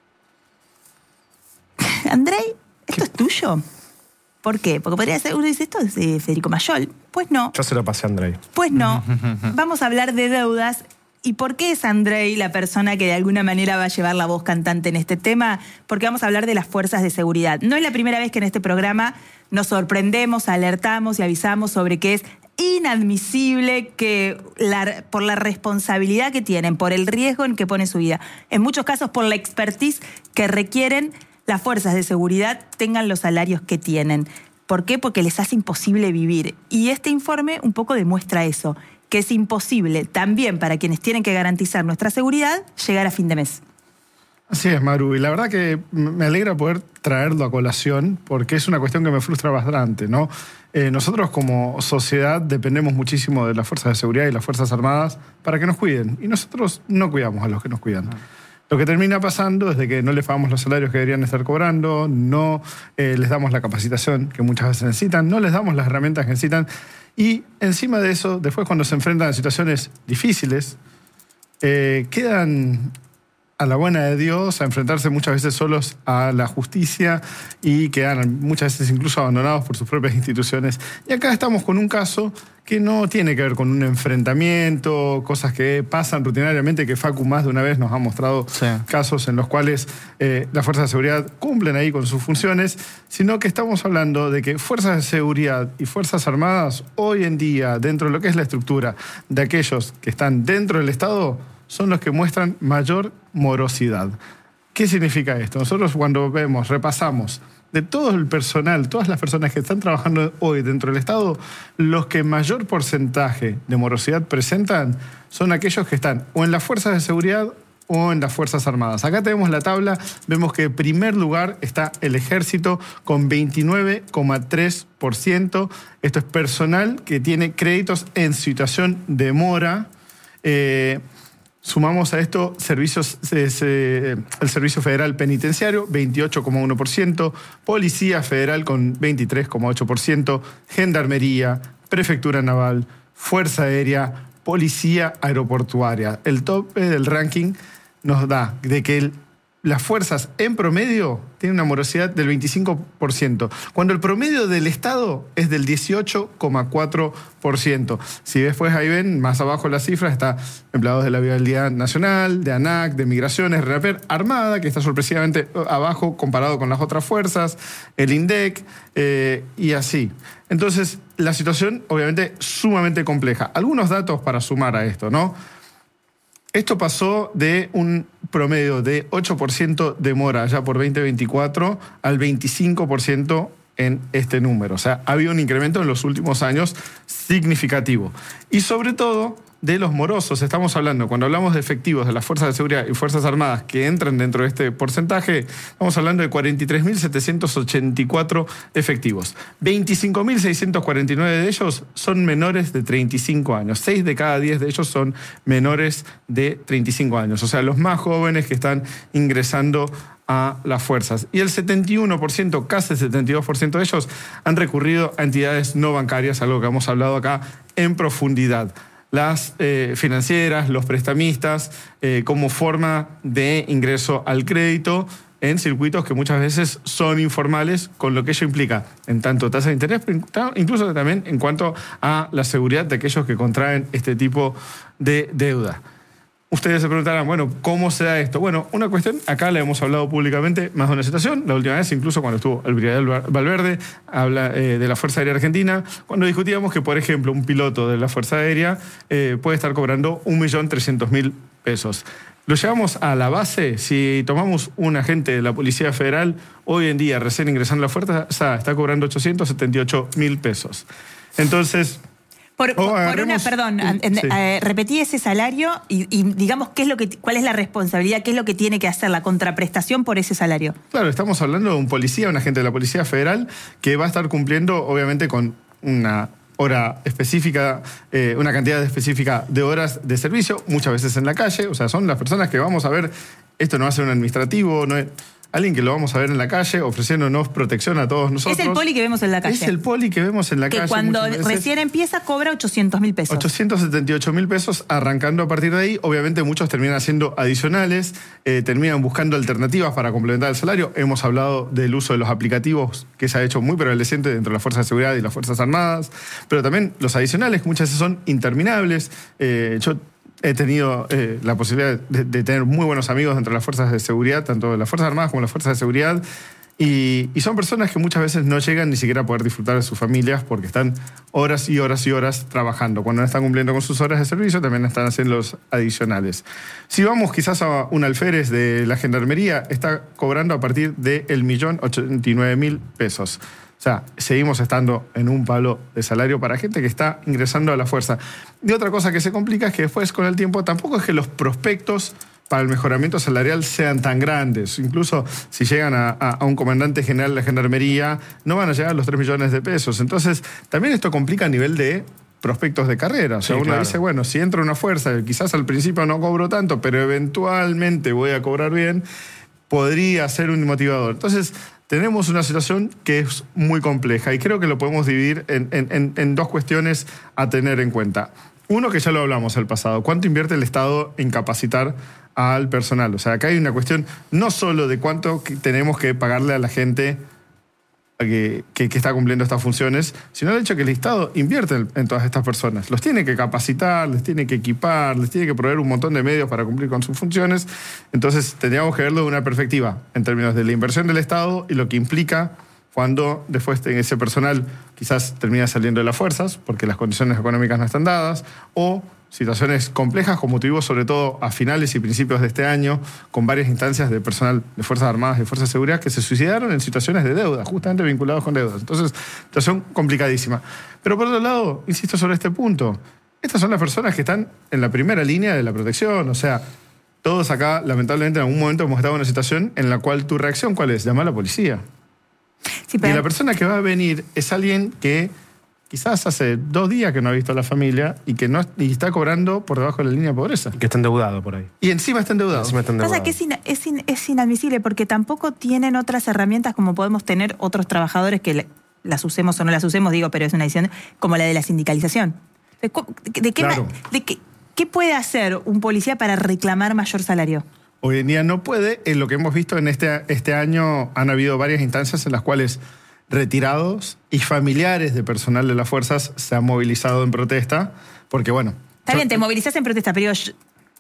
Andrei, ¿esto es tuyo? ¿Por qué? Porque podría ser, uno dice, esto es de Federico Mayol. Pues no. Yo se lo pasé a Andrei. Pues no. Vamos a hablar de deudas. ¿Y por qué es Andrei la persona que de alguna manera va a llevar la voz cantante en este tema? Porque vamos a hablar de las fuerzas de seguridad. No es la primera vez que en este programa nos sorprendemos, alertamos y avisamos sobre que es inadmisible que la, por la responsabilidad que tienen, por el riesgo en que pone su vida, en muchos casos por la expertise que requieren, las fuerzas de seguridad tengan los salarios que tienen. ¿Por qué? Porque les hace imposible vivir. Y este informe un poco demuestra eso, que es imposible también para quienes tienen que garantizar nuestra seguridad llegar a fin de mes. Así es, Maru. Y la verdad que me alegra poder traerlo a colación porque es una cuestión que me frustra bastante, ¿no? Eh, nosotros como sociedad dependemos muchísimo de las fuerzas de seguridad y las Fuerzas Armadas para que nos cuiden. Y nosotros no cuidamos a los que nos cuidan. Ah. Lo que termina pasando es de que no les pagamos los salarios que deberían estar cobrando, no eh, les damos la capacitación que muchas veces necesitan, no les damos las herramientas que necesitan. Y encima de eso, después cuando se enfrentan a situaciones difíciles, eh, quedan a la buena de Dios, a enfrentarse muchas veces solos a la justicia y quedan muchas veces incluso abandonados por sus propias instituciones. Y acá estamos con un caso que no tiene que ver con un enfrentamiento, cosas que pasan rutinariamente, que Facu más de una vez nos ha mostrado sí. casos en los cuales eh, las fuerzas de seguridad cumplen ahí con sus funciones, sino que estamos hablando de que fuerzas de seguridad y fuerzas armadas hoy en día, dentro de lo que es la estructura de aquellos que están dentro del Estado, son los que muestran mayor morosidad. ¿Qué significa esto? Nosotros cuando vemos, repasamos de todo el personal, todas las personas que están trabajando hoy dentro del Estado, los que mayor porcentaje de morosidad presentan son aquellos que están o en las fuerzas de seguridad o en las Fuerzas Armadas. Acá tenemos la tabla, vemos que en primer lugar está el Ejército con veintinueve coma tres por ciento. Esto es personal que tiene créditos en situación de mora. Eh, Sumamos a esto servicios, eh, el Servicio Federal Penitenciario, veintiocho coma uno por ciento, Policía Federal con veintitrés coma ocho por ciento, Gendarmería, Prefectura Naval, Fuerza Aérea, Policía Aeroportuaria. El tope del ranking nos da de que el, las fuerzas en promedio tienen una morosidad del veinticinco por ciento, cuando el promedio del Estado es del dieciocho coma cuatro por ciento. Si después ahí ven, más abajo la cifra, está empleados de la Vialidad Nacional, de ANAC, de Migraciones, RENAPER, Armada, que está sorpresivamente abajo comparado con las otras fuerzas, el INDEC, eh, y así. Entonces, la situación obviamente sumamente compleja. Algunos datos para sumar a esto, ¿no? Esto pasó de un promedio de ocho por ciento de mora ya por veinte veinticuatro al veinticinco por ciento en este número. O sea, ha habido un incremento en los últimos años significativo. Y sobre todo de los morosos. Estamos hablando, cuando hablamos de efectivos de las Fuerzas de Seguridad y Fuerzas Armadas que entran dentro de este porcentaje, estamos hablando de cuarenta y tres mil setecientos ochenta y cuatro efectivos. veinticinco mil seiscientos cuarenta y nueve de ellos son menores de treinta y cinco años. seis de cada diez de ellos son menores de treinta y cinco años. O sea, los más jóvenes que están ingresando a las fuerzas. Y el setenta y uno por ciento, casi el setenta y dos por ciento de ellos han recurrido a entidades no bancarias, algo que hemos hablado acá en profundidad. Las eh, financieras, los prestamistas, eh, como forma de ingreso al crédito en circuitos que muchas veces son informales, con lo que ello implica en tanto tasa de interés, incluso también en cuanto a la seguridad de aquellos que contraen este tipo de deuda. Ustedes se preguntarán, bueno, ¿cómo se da esto? Bueno, una cuestión, acá le hemos hablado públicamente más de una situación, la última vez incluso cuando estuvo el brigadier Valverde, habla eh, de la Fuerza Aérea Argentina, cuando discutíamos que, por ejemplo, un piloto de la Fuerza Aérea eh, puede estar cobrando un millón trescientos mil pesos. Lo llevamos a la base, si tomamos un agente de la Policía Federal, hoy en día, recién ingresando a la Fuerza, está cobrando ochocientos setenta y ocho mil pesos. Entonces... Por, por, por una, perdón, sí. eh, repetí ese salario y, y digamos qué es lo que, cuál es la responsabilidad, qué es lo que tiene que hacer la contraprestación por ese salario. Claro, estamos hablando de un policía, un agente de la Policía Federal que va a estar cumpliendo, obviamente, con una hora específica, eh, una cantidad específica de horas de servicio, muchas veces en la calle. O sea, son las personas que vamos a ver, esto no va a ser un administrativo, no es... Alguien que lo vamos a ver en la calle ofreciéndonos protección a todos nosotros. Es el poli que vemos en la calle. Es el poli que vemos en la que calle. Que cuando recién empieza cobra ochocientos mil pesos. ochocientos setenta y ocho mil pesos, arrancando a partir de ahí. Obviamente muchos terminan haciendo adicionales, eh, terminan buscando alternativas para complementar el salario. Hemos hablado del uso de los aplicativos que se ha hecho muy prevaleciente dentro de las Fuerzas de Seguridad y las Fuerzas Armadas, pero también los adicionales, que muchas veces son interminables. Eh, yo He tenido eh, la posibilidad de, de tener muy buenos amigos dentro de las fuerzas de seguridad, tanto de las Fuerzas Armadas como de las Fuerzas de Seguridad, y, y son personas que muchas veces no llegan ni siquiera a poder disfrutar de sus familias porque están horas y horas y horas trabajando. Cuando no están cumpliendo con sus horas de servicio, también están haciendo los adicionales. Si vamos quizás a un alférez de la Gendarmería, está cobrando a partir del millón ochenta y nueve mil pesos. O sea, seguimos estando en un palo de salario para gente que está ingresando a la fuerza. Y otra cosa que se complica es que después, con el tiempo, tampoco es que los prospectos para el mejoramiento salarial sean tan grandes. Incluso si llegan a, a, a un comandante general de la Gendarmería, no van a llegar a los tres millones de pesos. Entonces, también esto complica a nivel de prospectos de carrera. O sea, sí, uno claro. dice, bueno, si entro a una fuerza, quizás al principio no cobro tanto, pero eventualmente voy a cobrar bien, podría ser un motivador. Entonces, tenemos una situación que es muy compleja y creo que lo podemos dividir en, en, en dos cuestiones a tener en cuenta. Uno, que ya lo hablamos el pasado, ¿cuánto invierte el Estado en capacitar al personal? O sea, acá hay una cuestión no solo de cuánto tenemos que pagarle a la gente que, que, que está cumpliendo estas funciones, sino el hecho que el Estado invierte en, en todas estas personas. Los tiene que capacitar, les tiene que equipar, les tiene que proveer un montón de medios para cumplir con sus funciones. Entonces, tendríamos que verlo de una perspectiva en términos de la inversión del Estado y lo que implica cuando después ese personal quizás termina saliendo de las fuerzas porque las condiciones económicas no están dadas, o situaciones complejas con motivo sobre todo a finales y principios de este año, con varias instancias de personal de Fuerzas Armadas y de Fuerzas de Seguridad que se suicidaron en situaciones de deuda, justamente vinculados con deudas. Entonces, situación complicadísima. Pero por otro lado, insisto sobre este punto, estas son las personas que están en la primera línea de la protección, o sea, todos acá, lamentablemente, en algún momento hemos estado en una situación en la cual tu reacción, ¿cuál es? Llamar a la policía. Sí, pero... Y la persona que va a venir es alguien que quizás hace dos días que no ha visto a la familia y que no y está cobrando por debajo de la línea de pobreza. Y que está endeudado por ahí. Y encima está endeudado. Encima está endeudado. Pasa que es, in, es, in, es inadmisible porque tampoco tienen otras herramientas como podemos tener otros trabajadores que le, las usemos o no las usemos, digo, pero es una decisión como la de la sindicalización. ¿De, de, qué, claro. de qué, qué puede hacer un policía para reclamar mayor salario? Hoy en día no puede. En lo que hemos visto en este, este año han habido varias instancias en las cuales retirados y familiares de personal de las fuerzas se han movilizado en protesta, porque bueno... Está bien, te movilizás en protesta, pero yo,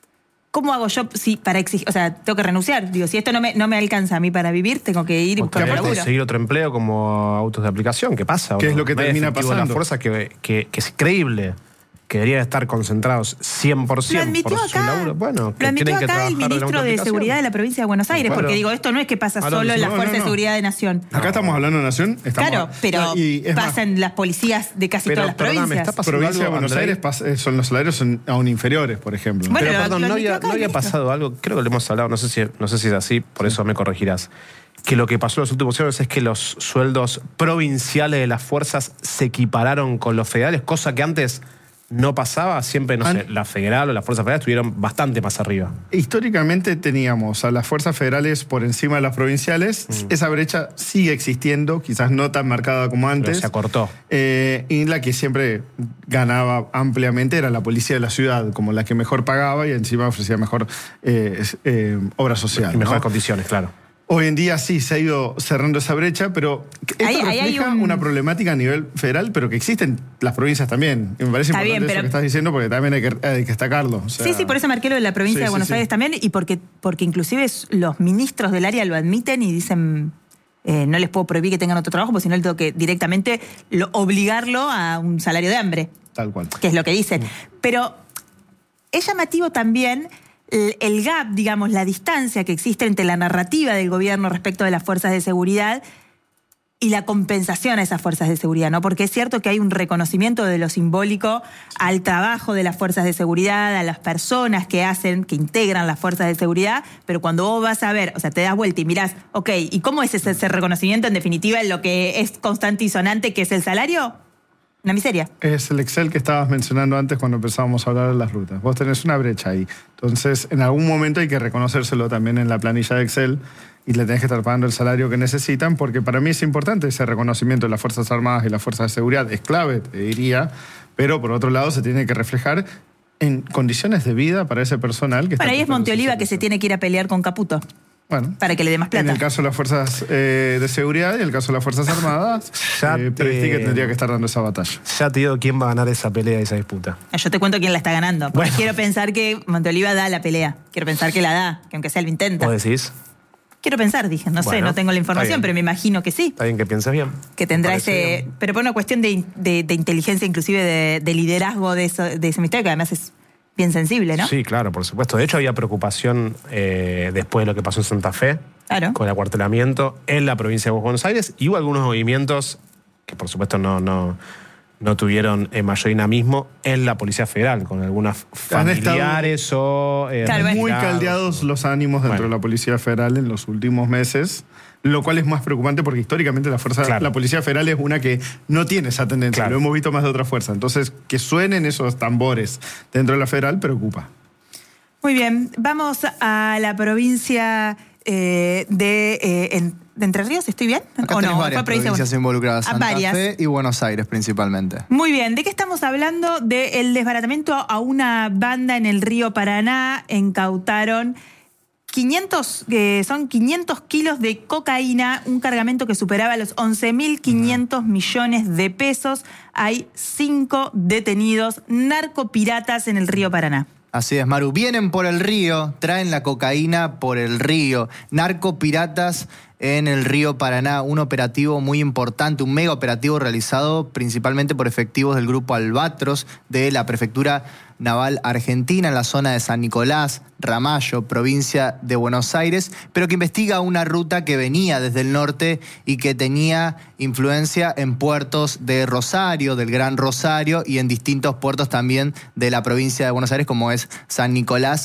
¿cómo hago yo si para exigir? O sea, tengo que renunciar. Digo, si esto no me, no me alcanza a mí para vivir, tengo que ir y buscar laburo. Conseguir otro empleo como autos de aplicación. ¿Qué pasa? ¿Qué es lo que termina pasando? La fuerza que, que, que es creíble, que deberían estar concentrados cien por ciento lo admitió por acá, su laburo. Bueno, que lo admitió tienen que acá el ministro de, de Seguridad de la provincia de Buenos Aires, bueno, porque digo, esto no es que pasa solo no, en la no, Fuerza no, no. de Seguridad de Nación. Acá estamos hablando de Nación. Estamos, claro, pero pasa en las policías de casi pero, todas las provincias. La provincia de Buenos Aires son los salarios son aún inferiores, por ejemplo. Bueno, pero lo, perdón, lo no había, no había pasado algo, creo que lo hemos hablado, no sé si, no sé si es así, por sí. eso me corregirás. Que lo que pasó en los últimos años es que los sueldos provinciales de las fuerzas se equipararon con los federales, cosa que antes no pasaba, siempre, no sé, la federal o las fuerzas federales estuvieron bastante más arriba. Históricamente teníamos a las fuerzas federales por encima de las provinciales. Mm. Esa brecha sigue existiendo, quizás no tan marcada como antes. Pero se acortó. Eh, y la que siempre ganaba ampliamente era la policía de la ciudad, como la que mejor pagaba y encima ofrecía mejor eh, eh, obra social. Y mejores ¿no? condiciones, claro. Hoy en día sí se ha ido cerrando esa brecha, pero esto ahí, refleja ahí un... una problemática a nivel federal, pero que existen las provincias también. Y me parece Está importante bien, pero... eso que estás diciendo, porque también hay que, hay que destacarlo. O sea... Sí, sí, por eso marqué lo de la provincia sí, de Buenos sí, Aires sí. también, y porque, porque inclusive los ministros del área lo admiten y dicen, eh, no les puedo prohibir que tengan otro trabajo, porque si no le tengo que directamente lo, obligarlo a un salario de hambre. Tal cual. Que es lo que dicen. Pero es llamativo también... el gap, digamos, la distancia que existe entre la narrativa del gobierno respecto de las fuerzas de seguridad y la compensación a esas fuerzas de seguridad, ¿no? Porque es cierto que hay un reconocimiento de lo simbólico al trabajo de las fuerzas de seguridad, a las personas que hacen, que integran las fuerzas de seguridad, pero cuando vos vas a ver, o sea, te das vuelta y mirás, ok, ¿y cómo es ese, ese reconocimiento en definitiva en lo que es constante y sonante, que es el salario? Una miseria. Es el Excel que estabas mencionando antes cuando empezábamos a hablar de las rutas. Vos tenés una brecha ahí. Entonces, en algún momento hay que reconocérselo también en la planilla de Excel y le tenés que estar pagando el salario que necesitan, porque para mí es importante ese reconocimiento de las Fuerzas Armadas y las Fuerzas de Seguridad. Es clave, te diría, pero por otro lado se tiene que reflejar en condiciones de vida para ese personal que está... Bueno, ahí es Monteoliva que se tiene que ir a pelear con Caputo. Bueno, para que le dé más plata. En el caso de las fuerzas eh, de seguridad y en el caso de las Fuerzas Armadas, ya eh, te... Prestique tendría que estar dando esa batalla. Ya te digo quién va a ganar esa pelea, esa disputa. Yo te cuento quién la está ganando. Porque bueno. quiero pensar que Monteoliva da la pelea. Quiero pensar que la da, que aunque sea lo intenta. ¿Vos decís? Quiero pensar, dije. No bueno, sé, no tengo la información, pero me imagino que sí. Está bien que pienses bien. Que tendrá ese... Bien. Pero por una cuestión de, de, de inteligencia, inclusive de, de liderazgo de, eso, de ese ministerio, que además es... bien sensible, ¿no? Sí, claro, por supuesto. De hecho, había preocupación eh, después de lo que pasó en Santa Fe, claro. con el acuartelamiento en la provincia de Buenos Aires, y hubo algunos movimientos que, por supuesto, no, no, no tuvieron eh, mayor dinamismo en la Policía Federal, con algunas familiares o... Eh, claro, muy caldeados los ánimos dentro bueno. de la Policía Federal en los últimos meses, lo cual es más preocupante porque históricamente la fuerza, claro. la Policía Federal es una que no tiene esa tendencia, claro. lo hemos visto más de otra fuerza. Entonces, que suenen esos tambores dentro de la Federal preocupa. Muy bien, vamos a la provincia eh, de, eh, en, de Entre Ríos, ¿estoy bien? Acá ¿O no? varias provincias bueno. involucradas, Santa varias. Fe y Buenos Aires principalmente. Muy bien, ¿de qué estamos hablando? Del desbaratamiento a una banda en el río Paraná. Incautaron quinientos, eh, son quinientos kilos de cocaína, un cargamento que superaba los once mil quinientos millones de pesos. Hay cinco detenidos narcopiratas en el río Paraná. Así es, Maru. Vienen por el río, traen la cocaína por el río. Narcopiratas en el río Paraná, un operativo muy importante, un mega operativo realizado principalmente por efectivos del grupo Albatros de la Prefectura Naval Argentina en la zona de San Nicolás, Ramallo, provincia de Buenos Aires, pero que investiga una ruta que venía desde el norte y que tenía influencia en puertos de Rosario, del Gran Rosario, y en distintos puertos también de la provincia de Buenos Aires, como es San Nicolás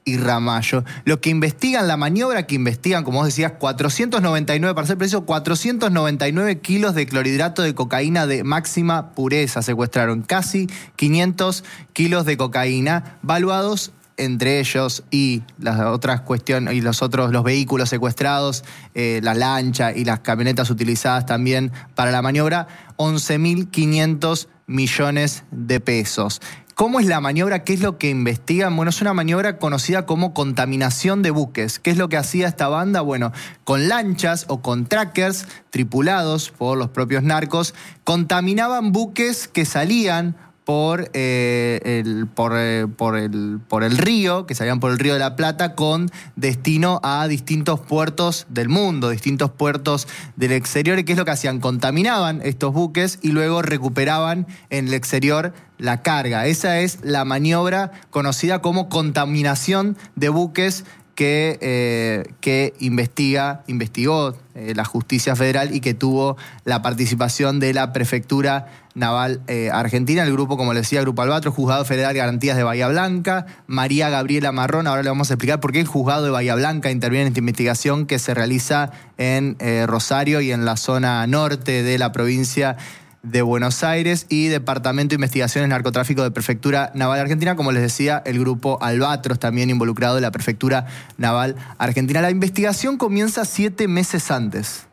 y Ramallo. Lo que investigan, la maniobra que investigan, como vos decías, cuatrocientos noventa y nueve, para ser preciso, cuatrocientos noventa y nueve kilos de clorhidrato de cocaína de máxima pureza secuestraron. Casi quinientos kilos de cocaína, valuados entre ellos y las otras cuestiones, y los otros, los vehículos secuestrados, eh, la lancha y las camionetas utilizadas también para la maniobra, once mil quinientos millones de pesos. ¿Cómo es la maniobra? ¿Qué es lo que investigan? Bueno, es una maniobra conocida como contaminación de buques. ¿Qué es lo que hacía esta banda? Bueno, con lanchas o con trackers tripulados por los propios narcos, contaminaban buques que salían por, eh, el, por, eh, por, el, por el río, que salían por el río de la Plata, con destino a distintos puertos del mundo, distintos puertos del exterior. ¿Y qué es lo que hacían? Contaminaban estos buques y luego recuperaban en el exterior la carga. Esa es la maniobra conocida como contaminación de buques que, eh, que investiga, investigó eh, la Justicia Federal y que tuvo la participación de la Prefectura Naval eh, Argentina, el grupo, como les decía, Grupo Albatros, Juzgado Federal de Garantías de Bahía Blanca, María Gabriela Marrón. Ahora le vamos a explicar por qué el Juzgado de Bahía Blanca interviene en esta investigación que se realiza en eh, Rosario y en la zona norte de la provincia de Buenos Aires, y Departamento de Investigaciones Narcotráfico de Prefectura Naval Argentina, como les decía, el Grupo Albatros, también involucrado de la Prefectura Naval Argentina. La investigación comienza siete meses antes.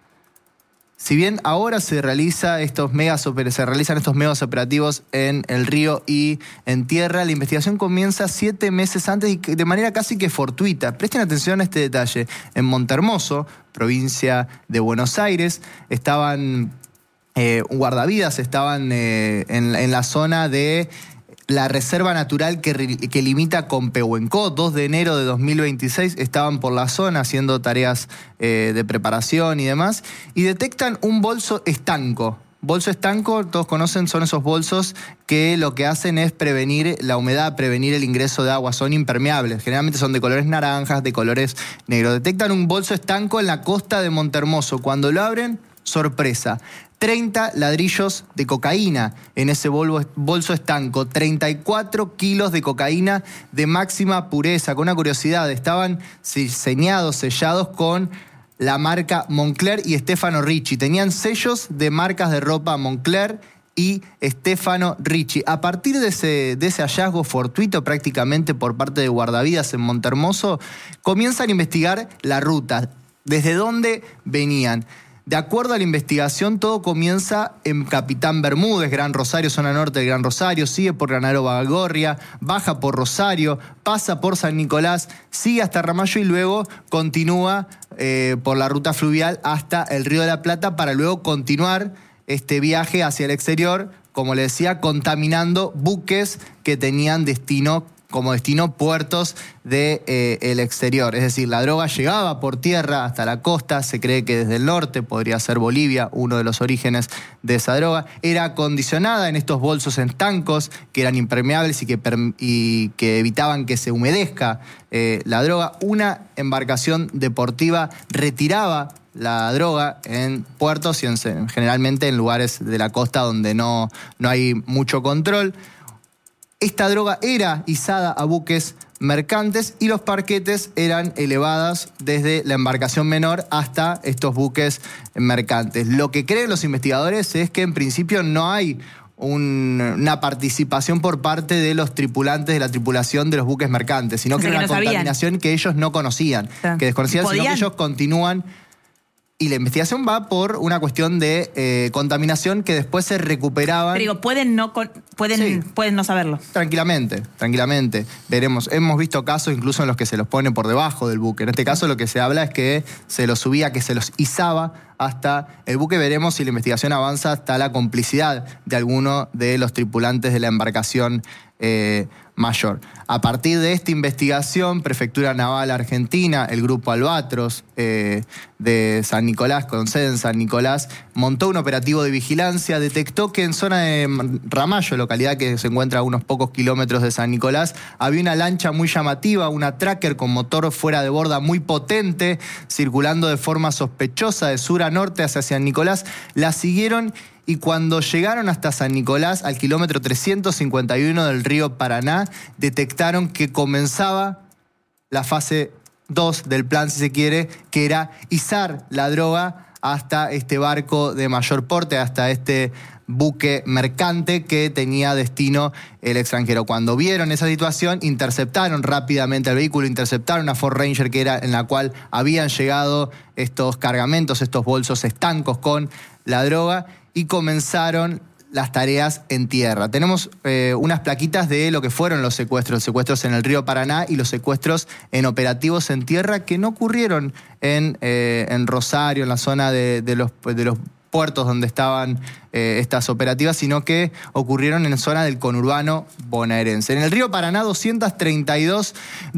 Si bien ahora se, realiza estos megas, se realizan estos megas operativos en el río y en tierra, la investigación comienza siete meses antes y de manera casi que fortuita. Presten atención a este detalle. En Montehermoso, provincia de Buenos Aires, estaban eh, guardavidas, estaban eh, en, en la zona de la reserva natural que, que limita con Pehuenco. dos de enero de dos mil veintiséis estaban por la zona haciendo tareas eh, de preparación y demás, y detectan un bolso estanco. Bolso estanco, todos conocen, son esos bolsos que lo que hacen es prevenir la humedad, prevenir el ingreso de agua. Son impermeables, generalmente son de colores naranjas, de colores negros. Detectan un bolso estanco en la costa de Montehermoso. Cuando lo abren, sorpresa, treinta ladrillos de cocaína en ese bolso estanco, treinta y cuatro kilos de cocaína de máxima pureza. Con una curiosidad, estaban diseñados, sellados con la marca Moncler y Stefano Ricci. Tenían sellos de marcas de ropa Moncler y Stefano Ricci. A partir de ese, de ese hallazgo fortuito prácticamente por parte de guardavidas en Montehermoso, comienzan a investigar la ruta, desde dónde venían. De acuerdo a la investigación, todo comienza en Capitán Bermúdez, Gran Rosario, zona norte del Gran Rosario, sigue por Granadero Baigorria, baja por Rosario, pasa por San Nicolás, sigue hasta Ramallo y luego continúa eh, por la ruta fluvial hasta el Río de la Plata para luego continuar este viaje hacia el exterior, como le decía, contaminando buques que tenían destino como destino puertos del de, eh, exterior. Es decir, la droga llegaba por tierra hasta la costa, se cree que desde el norte, podría ser Bolivia, uno de los orígenes de esa droga, era acondicionada en estos bolsos estancos que eran impermeables y que, y que evitaban que se humedezca eh, la droga. Una embarcación deportiva retiraba la droga en puertos y en, generalmente en lugares de la costa donde no, no hay mucho control. Esta droga era izada a buques mercantes y los parquetes eran elevadas desde la embarcación menor hasta estos buques mercantes. Lo que creen los investigadores es que en principio no hay un, una participación por parte de los tripulantes de la tripulación de los buques mercantes, sino o sea, que era una no contaminación sabían. Que ellos no conocían, o sea, que desconocían, ¿podían? Sino que ellos continúan. Y la investigación va por una cuestión de eh, contaminación que después se recuperaban. Pero digo, pueden no, pueden, sí. pueden no saberlo. Tranquilamente, tranquilamente. Veremos. Hemos visto casos incluso en los que se los pone por debajo del buque. En este caso lo que se habla es que se los subía, que se los izaba hasta el buque. Veremos si la investigación avanza hasta la complicidad de alguno de los tripulantes de la embarcación eh, mayor. A partir de esta investigación, Prefectura Naval Argentina, el Grupo Albatros eh, de San Nicolás, con sede en San Nicolás, montó un operativo de vigilancia, detectó que en zona de Ramallo, localidad que se encuentra a unos pocos kilómetros de San Nicolás, había una lancha muy llamativa, una tracker con motor fuera de borda muy potente, circulando de forma sospechosa de sur a norte hacia San Nicolás. La siguieron y cuando llegaron hasta San Nicolás, al kilómetro trescientos cincuenta y uno del río Paraná, detectaron que comenzaba la fase dos del plan, si se quiere, que era izar la droga hasta este barco de mayor porte, hasta este buque mercante que tenía destino el extranjero. Cuando vieron esa situación, interceptaron rápidamente el vehículo, interceptaron a Ford Ranger, que era en la cual habían llegado estos cargamentos, estos bolsos estancos con la droga, y comenzaron las tareas en tierra. Tenemos eh, unas plaquitas de lo que fueron los secuestros, los secuestros en el río Paraná y los secuestros en operativos en tierra que no ocurrieron en, eh, en Rosario, en la zona de, de, los, de los puertos donde estaban eh, estas operativas, sino que ocurrieron en zona del conurbano bonaerense. En el río Paraná, doscientos treinta y dos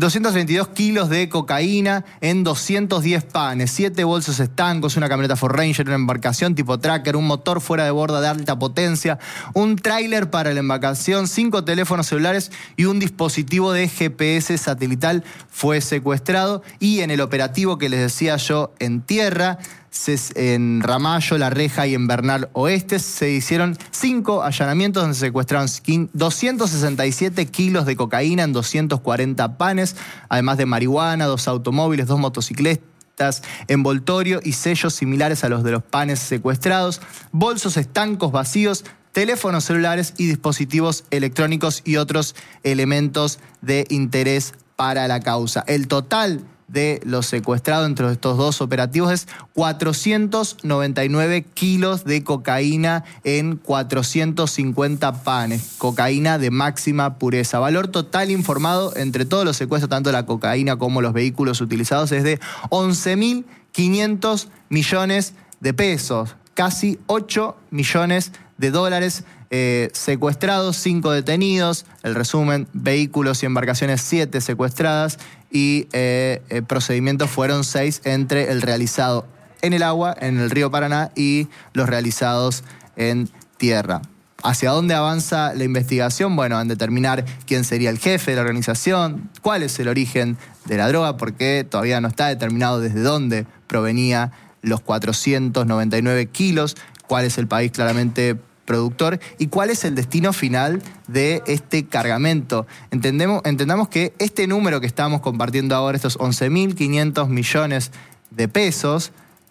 kilos de cocaína en doscientos diez panes, siete bolsos estancos, una camioneta Ford Ranger, una embarcación tipo tracker, un motor fuera de borda de alta potencia, un tráiler para la embarcación, cinco teléfonos celulares y un dispositivo de G P S satelital fue secuestrado. Y en el operativo que les decía yo en tierra, en Ramallo, La Reja y en Bernal Oeste, se hicieron cinco allanamientos donde se secuestraron doscientos sesenta y siete kilos de cocaína en doscientos cuarenta panes, además de marihuana, dos automóviles, dos motocicletas, envoltorio y sellos similares a los de los panes secuestrados, bolsos estancos vacíos, teléfonos celulares y dispositivos electrónicos y otros elementos de interés para la causa. El total de los secuestrados entre estos dos operativos es cuatrocientos noventa y nueve kilos de cocaína en cuatrocientos cincuenta panes, cocaína de máxima pureza. Valor total informado entre todos los secuestros, tanto la cocaína como los vehículos utilizados, es de once mil quinientos millones de pesos, casi ocho millones de dólares. Eh, secuestrados, cinco detenidos. El resumen: vehículos y embarcaciones, siete secuestradas, y eh, eh, procedimientos fueron seis entre el realizado en el agua, en el río Paraná, y los realizados en tierra. ¿Hacia dónde avanza la investigación? Bueno, en determinar quién sería el jefe de la organización, cuál es el origen de la droga, porque todavía no está determinado desde dónde provenía los cuatrocientos noventa y nueve kilos, cuál es el país claramente productor y cuál es el destino final de este cargamento. Entendemos, entendamos que este número que estamos compartiendo ahora, estos once mil quinientos millones de pesos,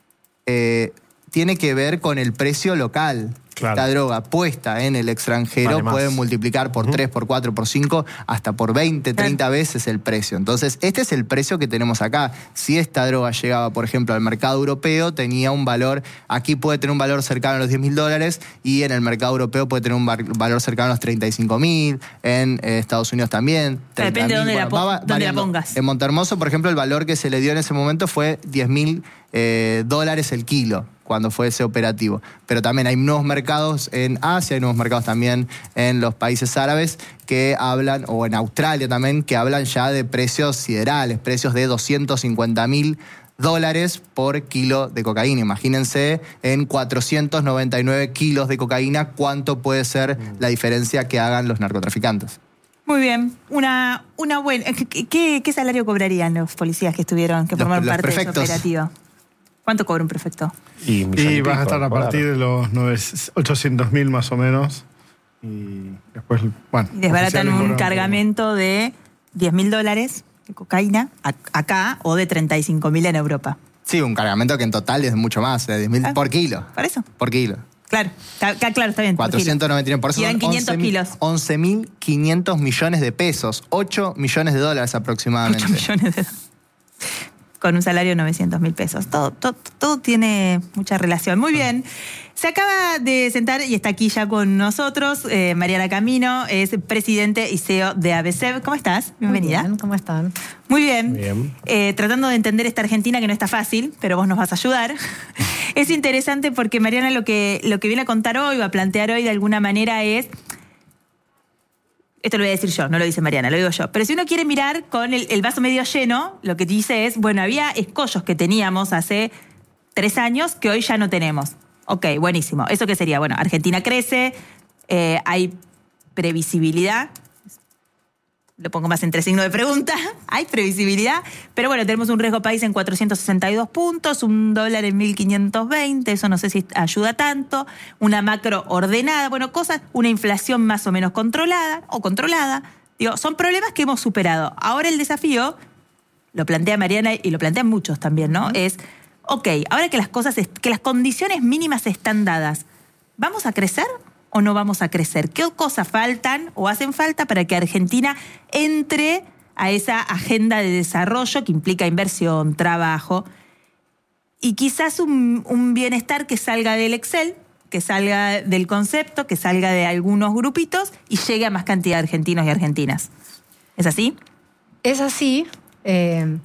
eh, tiene que ver con el precio local. Claro. Esta droga puesta en el extranjero vale puede multiplicar por uh-huh. tres, por cuatro, por cinco, hasta por veinte, treinta veces el precio. Entonces, este es el precio que tenemos acá. Si esta droga llegaba, por ejemplo, al mercado europeo, tenía un valor, aquí puede tener un valor cercano a los diez mil dólares, y en el mercado europeo puede tener un valor cercano a los treinta y cinco mil, en eh, Estados Unidos también. Depende de dónde, bueno, la, po- va, dónde la pongas. En Montehermoso, por ejemplo, el valor que se le dio en ese momento fue diez mil eh, dólares el kilo, cuando fue ese operativo. Pero también hay nuevos mercados en Asia, hay nuevos mercados también en los países árabes que hablan, o en Australia también, que hablan ya de precios siderales, precios de doscientos cincuenta mil dólares por kilo de cocaína. Imagínense, en cuatrocientos noventa y nueve kilos de cocaína, cuánto puede ser la diferencia que hagan los narcotraficantes. Muy bien. Una, una buena. ¿Qué, qué salario cobrarían los policías que estuvieron, que formaron parte de ese operativo? ¿Cuánto cobra un prefecto? Y, y vas a estar a partir de los ochocientos mil más o menos. Y después, bueno. Y desbaratan un cargamento de diez mil dólares de cocaína acá, o de treinta y cinco mil en Europa. Sí, un cargamento que en total es mucho más, de diez mil ah, por kilo. ¿Por eso? Por kilo. Claro, está, claro, está bien. cuatrocientos noventa y nueve, por eso y eran quinientos kilos. once mil quinientos millones de pesos, ocho millones de dólares aproximadamente. ocho millones de dólares. Con un salario de novecientos mil pesos. Todo, todo, todo tiene mucha relación. Muy bien. Se acaba de sentar y está aquí ya con nosotros eh, Mariana Camino, es presidente y C E O de ABCEB. ¿Cómo estás? Bienvenida. Muy bien, ¿cómo están? Muy bien. bien. Eh, tratando de entender esta Argentina que no está fácil, pero vos nos vas a ayudar. Es interesante porque Mariana lo que, lo que viene a contar hoy o a plantear hoy de alguna manera es... Esto lo voy a decir yo, no lo dice Mariana, lo digo yo. Pero si uno quiere mirar con el, el vaso medio lleno, lo que dice es, bueno, había escollos que teníamos hace tres años que hoy ya no tenemos. Ok, buenísimo. ¿Eso qué sería? Bueno, Argentina crece, eh, hay previsibilidad. Lo pongo más entre signo de pregunta. Hay previsibilidad. Pero bueno, tenemos un riesgo país en cuatrocientos sesenta y dos puntos, un dólar en mil quinientos veinte, eso no sé si ayuda tanto. Una macro ordenada, bueno, cosas, una inflación más o menos controlada o controlada. Digo, son problemas que hemos superado. Ahora el desafío lo plantea Mariana y lo plantean muchos también, ¿no? Uh-huh. Es, ok, ahora que las cosas, que las condiciones mínimas están dadas, ¿vamos a crecer o no vamos a crecer? ¿Qué cosas faltan o hacen falta para que Argentina entre a esa agenda de desarrollo que implica inversión, trabajo y quizás un, un bienestar que salga del Excel, que salga del concepto, que salga de algunos grupitos y llegue a más cantidad de argentinos y argentinas? ¿Es así? Es así. Eh,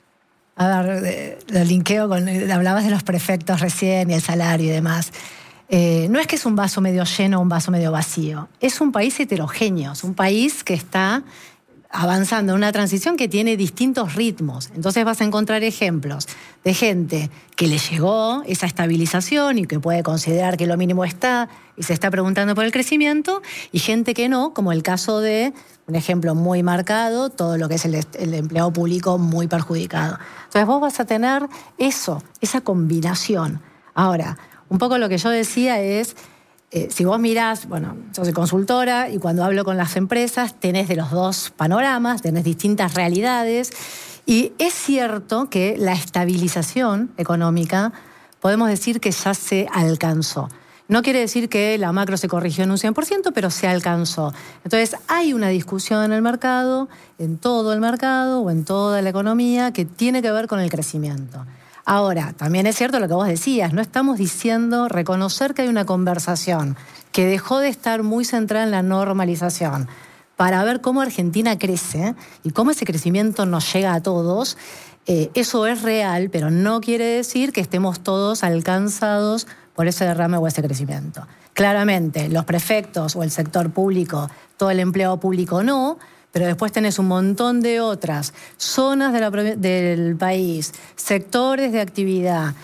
a ver, lo linkeo con... Hablabas de los prefectos recién y el salario y demás. Eh, no es que es un vaso medio lleno o un vaso medio vacío. Es un país heterogéneo, es un país que está avanzando en una transición que tiene distintos ritmos. Entonces vas a encontrar ejemplos de gente que le llegó esa estabilización y que puede considerar que lo mínimo está y se está preguntando por el crecimiento, y gente que no, como el caso de, un ejemplo muy marcado, todo lo que es el, el empleado público muy perjudicado. Entonces vos vas a tener eso, esa combinación. Ahora, un poco lo que yo decía es, eh, si vos mirás, bueno, yo soy consultora y cuando hablo con las empresas tenés de los dos panoramas, tenés distintas realidades, y es cierto que la estabilización económica podemos decir que ya se alcanzó. No quiere decir que la macro se corrigió en un cien por ciento, pero se alcanzó. Entonces hay una discusión en el mercado, en todo el mercado o en toda la economía, que tiene que ver con el crecimiento. Ahora, también es cierto lo que vos decías, no estamos diciendo, reconocer que hay una conversación que dejó de estar muy centrada en la normalización para ver cómo Argentina crece y cómo ese crecimiento nos llega a todos. Eh, eso es real, pero no quiere decir que estemos todos alcanzados por ese derrame o ese crecimiento. Claramente, los prefectos o el sector público, todo el empleo público no, pero después tenés un montón de otras zonas de la, del país, sectores de actividad,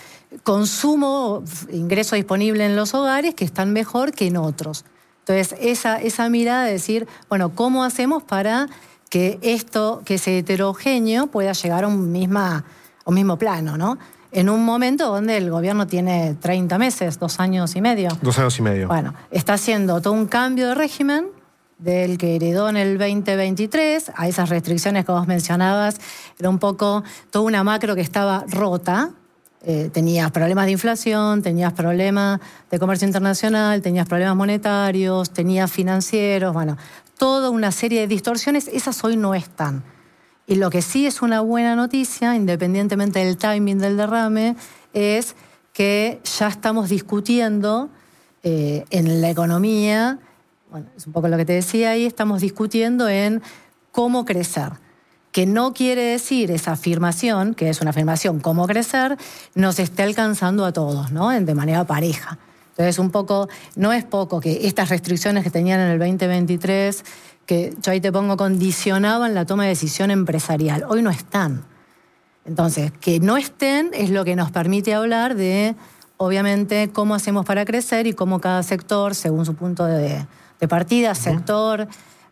consumo, ingreso disponible en los hogares que están mejor que en otros. Entonces, esa, esa mirada de decir, bueno, ¿cómo hacemos para que esto, que ese heterogéneo pueda llegar a un, misma, a un mismo plano, ¿no? En un momento donde el gobierno tiene treinta meses, dos años y medio. Dos años y medio. Bueno, está haciendo todo un cambio de régimen del que heredó en el veinte veintitrés, a esas restricciones que vos mencionabas, era un poco toda una macro que estaba rota. Eh, tenías problemas de inflación, tenías problemas de comercio internacional, tenías problemas monetarios, tenías financieros, bueno, toda una serie de distorsiones, esas hoy no están. Y lo que sí es una buena noticia, independientemente del timing del derrame, es que ya estamos discutiendo eh, en la economía. Bueno, es un poco lo que te decía ahí, estamos discutiendo en cómo crecer. Que no quiere decir esa afirmación, que es una afirmación, cómo crecer, nos esté alcanzando a todos, ¿no? De manera pareja. Entonces, un poco, no es poco que estas restricciones que tenían en el veinte veintitrés, que yo ahí te pongo, condicionaban la toma de decisión empresarial. Hoy no están. Entonces, que no estén es lo que nos permite hablar de, obviamente, cómo hacemos para crecer y cómo cada sector, según su punto de... de partida, sector,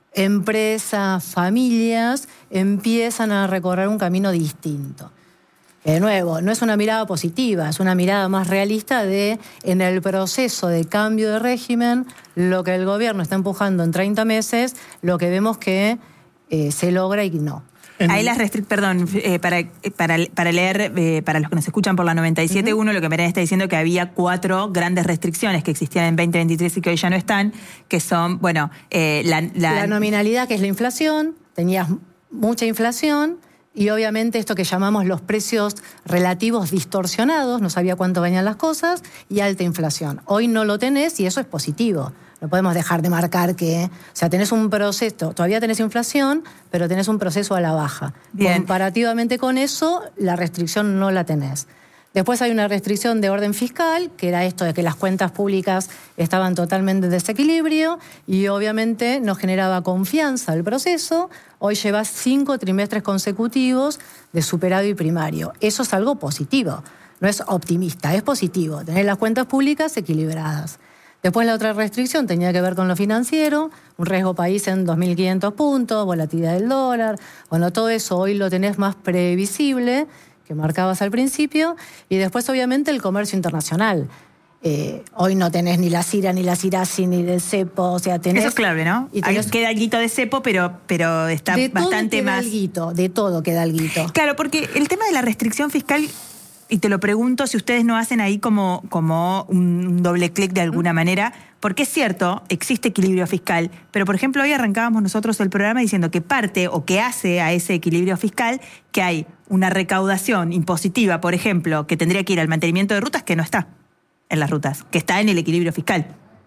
empresa, familias, empiezan a recorrer un camino distinto. De nuevo, no es una mirada positiva, es una mirada más realista de, en el proceso de cambio de régimen, lo que el gobierno está empujando en treinta meses, lo que vemos que eh, se logra y no. Ahí las restric- perdón, eh, para, para, para leer, eh, para los que nos escuchan por la noventa y siete punto uno, uh-huh. Lo que Mariana está diciendo que había cuatro grandes restricciones que existían en veinte veintitrés y que hoy ya no están, que son, bueno, eh, la, la... la nominalidad, que es la inflación, tenías mucha inflación, y obviamente esto que llamamos los precios relativos distorsionados, no sabía cuánto venían las cosas, y alta inflación. Hoy no lo tenés y eso es positivo. No podemos dejar de marcar que, o sea, tenés un proceso, todavía tenés inflación, pero tenés un proceso a la baja. Bien. Comparativamente con eso, la restricción no la tenés. Después hay una restricción de orden fiscal, que era esto de que las cuentas públicas estaban totalmente en desequilibrio y obviamente no generaba confianza el proceso. Hoy llevas cinco trimestres consecutivos de superávit primario. Eso es algo positivo, no es optimista, es positivo, tener las cuentas públicas equilibradas. Después la otra restricción tenía que ver con lo financiero, un riesgo país en dos mil quinientos puntos, volatilidad del dólar. Bueno, todo eso hoy lo tenés más previsible, que marcabas al principio. Y después, obviamente, el comercio internacional. Eh, hoy no tenés ni la Cira, ni la Cirasi, ni del cepo, o sea, tenés... Eso es clave, ¿no? Y tenés, Ahí queda alguito de cepo, pero, pero está de bastante todo queda más... Alguito, de todo queda alguito. Claro, porque el tema de la restricción fiscal, y te lo pregunto si ustedes no hacen ahí como, como un doble clic de alguna manera, porque es cierto, existe equilibrio fiscal, pero por ejemplo hoy arrancábamos nosotros el programa diciendo que parte o que hace a ese equilibrio fiscal que hay una recaudación impositiva, por ejemplo, que tendría que ir al mantenimiento de rutas que no está en las rutas, que está en el equilibrio fiscal.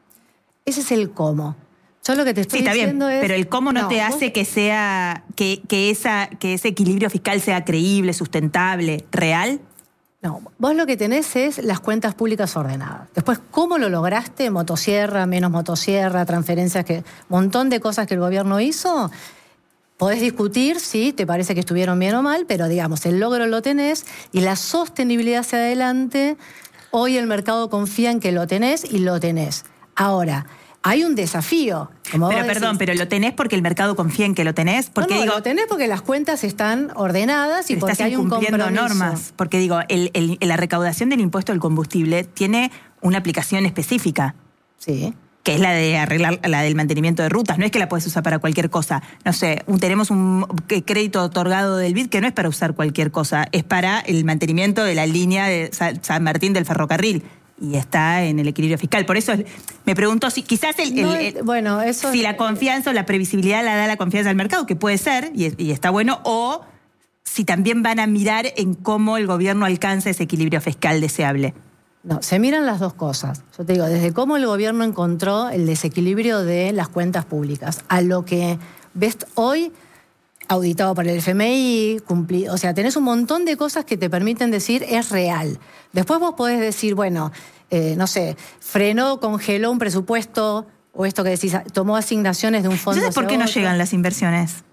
Ese es el cómo. Yo lo que te estoy sí, está diciendo bien, es... pero el cómo no, no te vos... hace que sea que, que, esa, que ese equilibrio fiscal sea creíble, sustentable, real. No, vos lo que tenés es las cuentas públicas ordenadas. Después, ¿cómo lo lograste? Motosierra, menos motosierra, transferencias, que montón de cosas que el gobierno hizo. Podés discutir si te parece que estuvieron bien o mal, pero digamos, el logro lo tenés y la sostenibilidad hacia adelante, hoy el mercado confía en que lo tenés y lo tenés. Ahora, hay un desafío. Como pero vos perdón, decís, pero lo tenés porque el mercado confía en que lo tenés. Porque no, no, digo, lo tenés porque las cuentas están ordenadas y porque estás hay un compromiso. normas. Porque digo, el, el, la recaudación del impuesto al combustible tiene una aplicación específica. Sí. Que es la de arreglar, la del mantenimiento de rutas. No es que la puedes usar para cualquier cosa. No sé, un, tenemos un crédito otorgado del B I D que no es para usar cualquier cosa, es para el mantenimiento de la línea de San Martín del ferrocarril. Y está en el equilibrio fiscal. Por eso me pregunto si quizás el, no, el, el, bueno, eso si es, la confianza o la previsibilidad la da la confianza al mercado, que puede ser, y, y está bueno, o si también van a mirar en cómo el gobierno alcanza ese equilibrio fiscal deseable. No, se miran las dos cosas. Yo te digo, desde cómo el gobierno encontró el desequilibrio de las cuentas públicas, a lo que ves hoy auditado por el F M I, cumplido, o sea, tenés un montón de cosas que te permiten decir es real. Después vos podés decir, bueno, eh, no sé, frenó, congeló un presupuesto, o esto que decís, tomó asignaciones de un fondo. ¿Entonces por qué no otro. llegan las inversiones?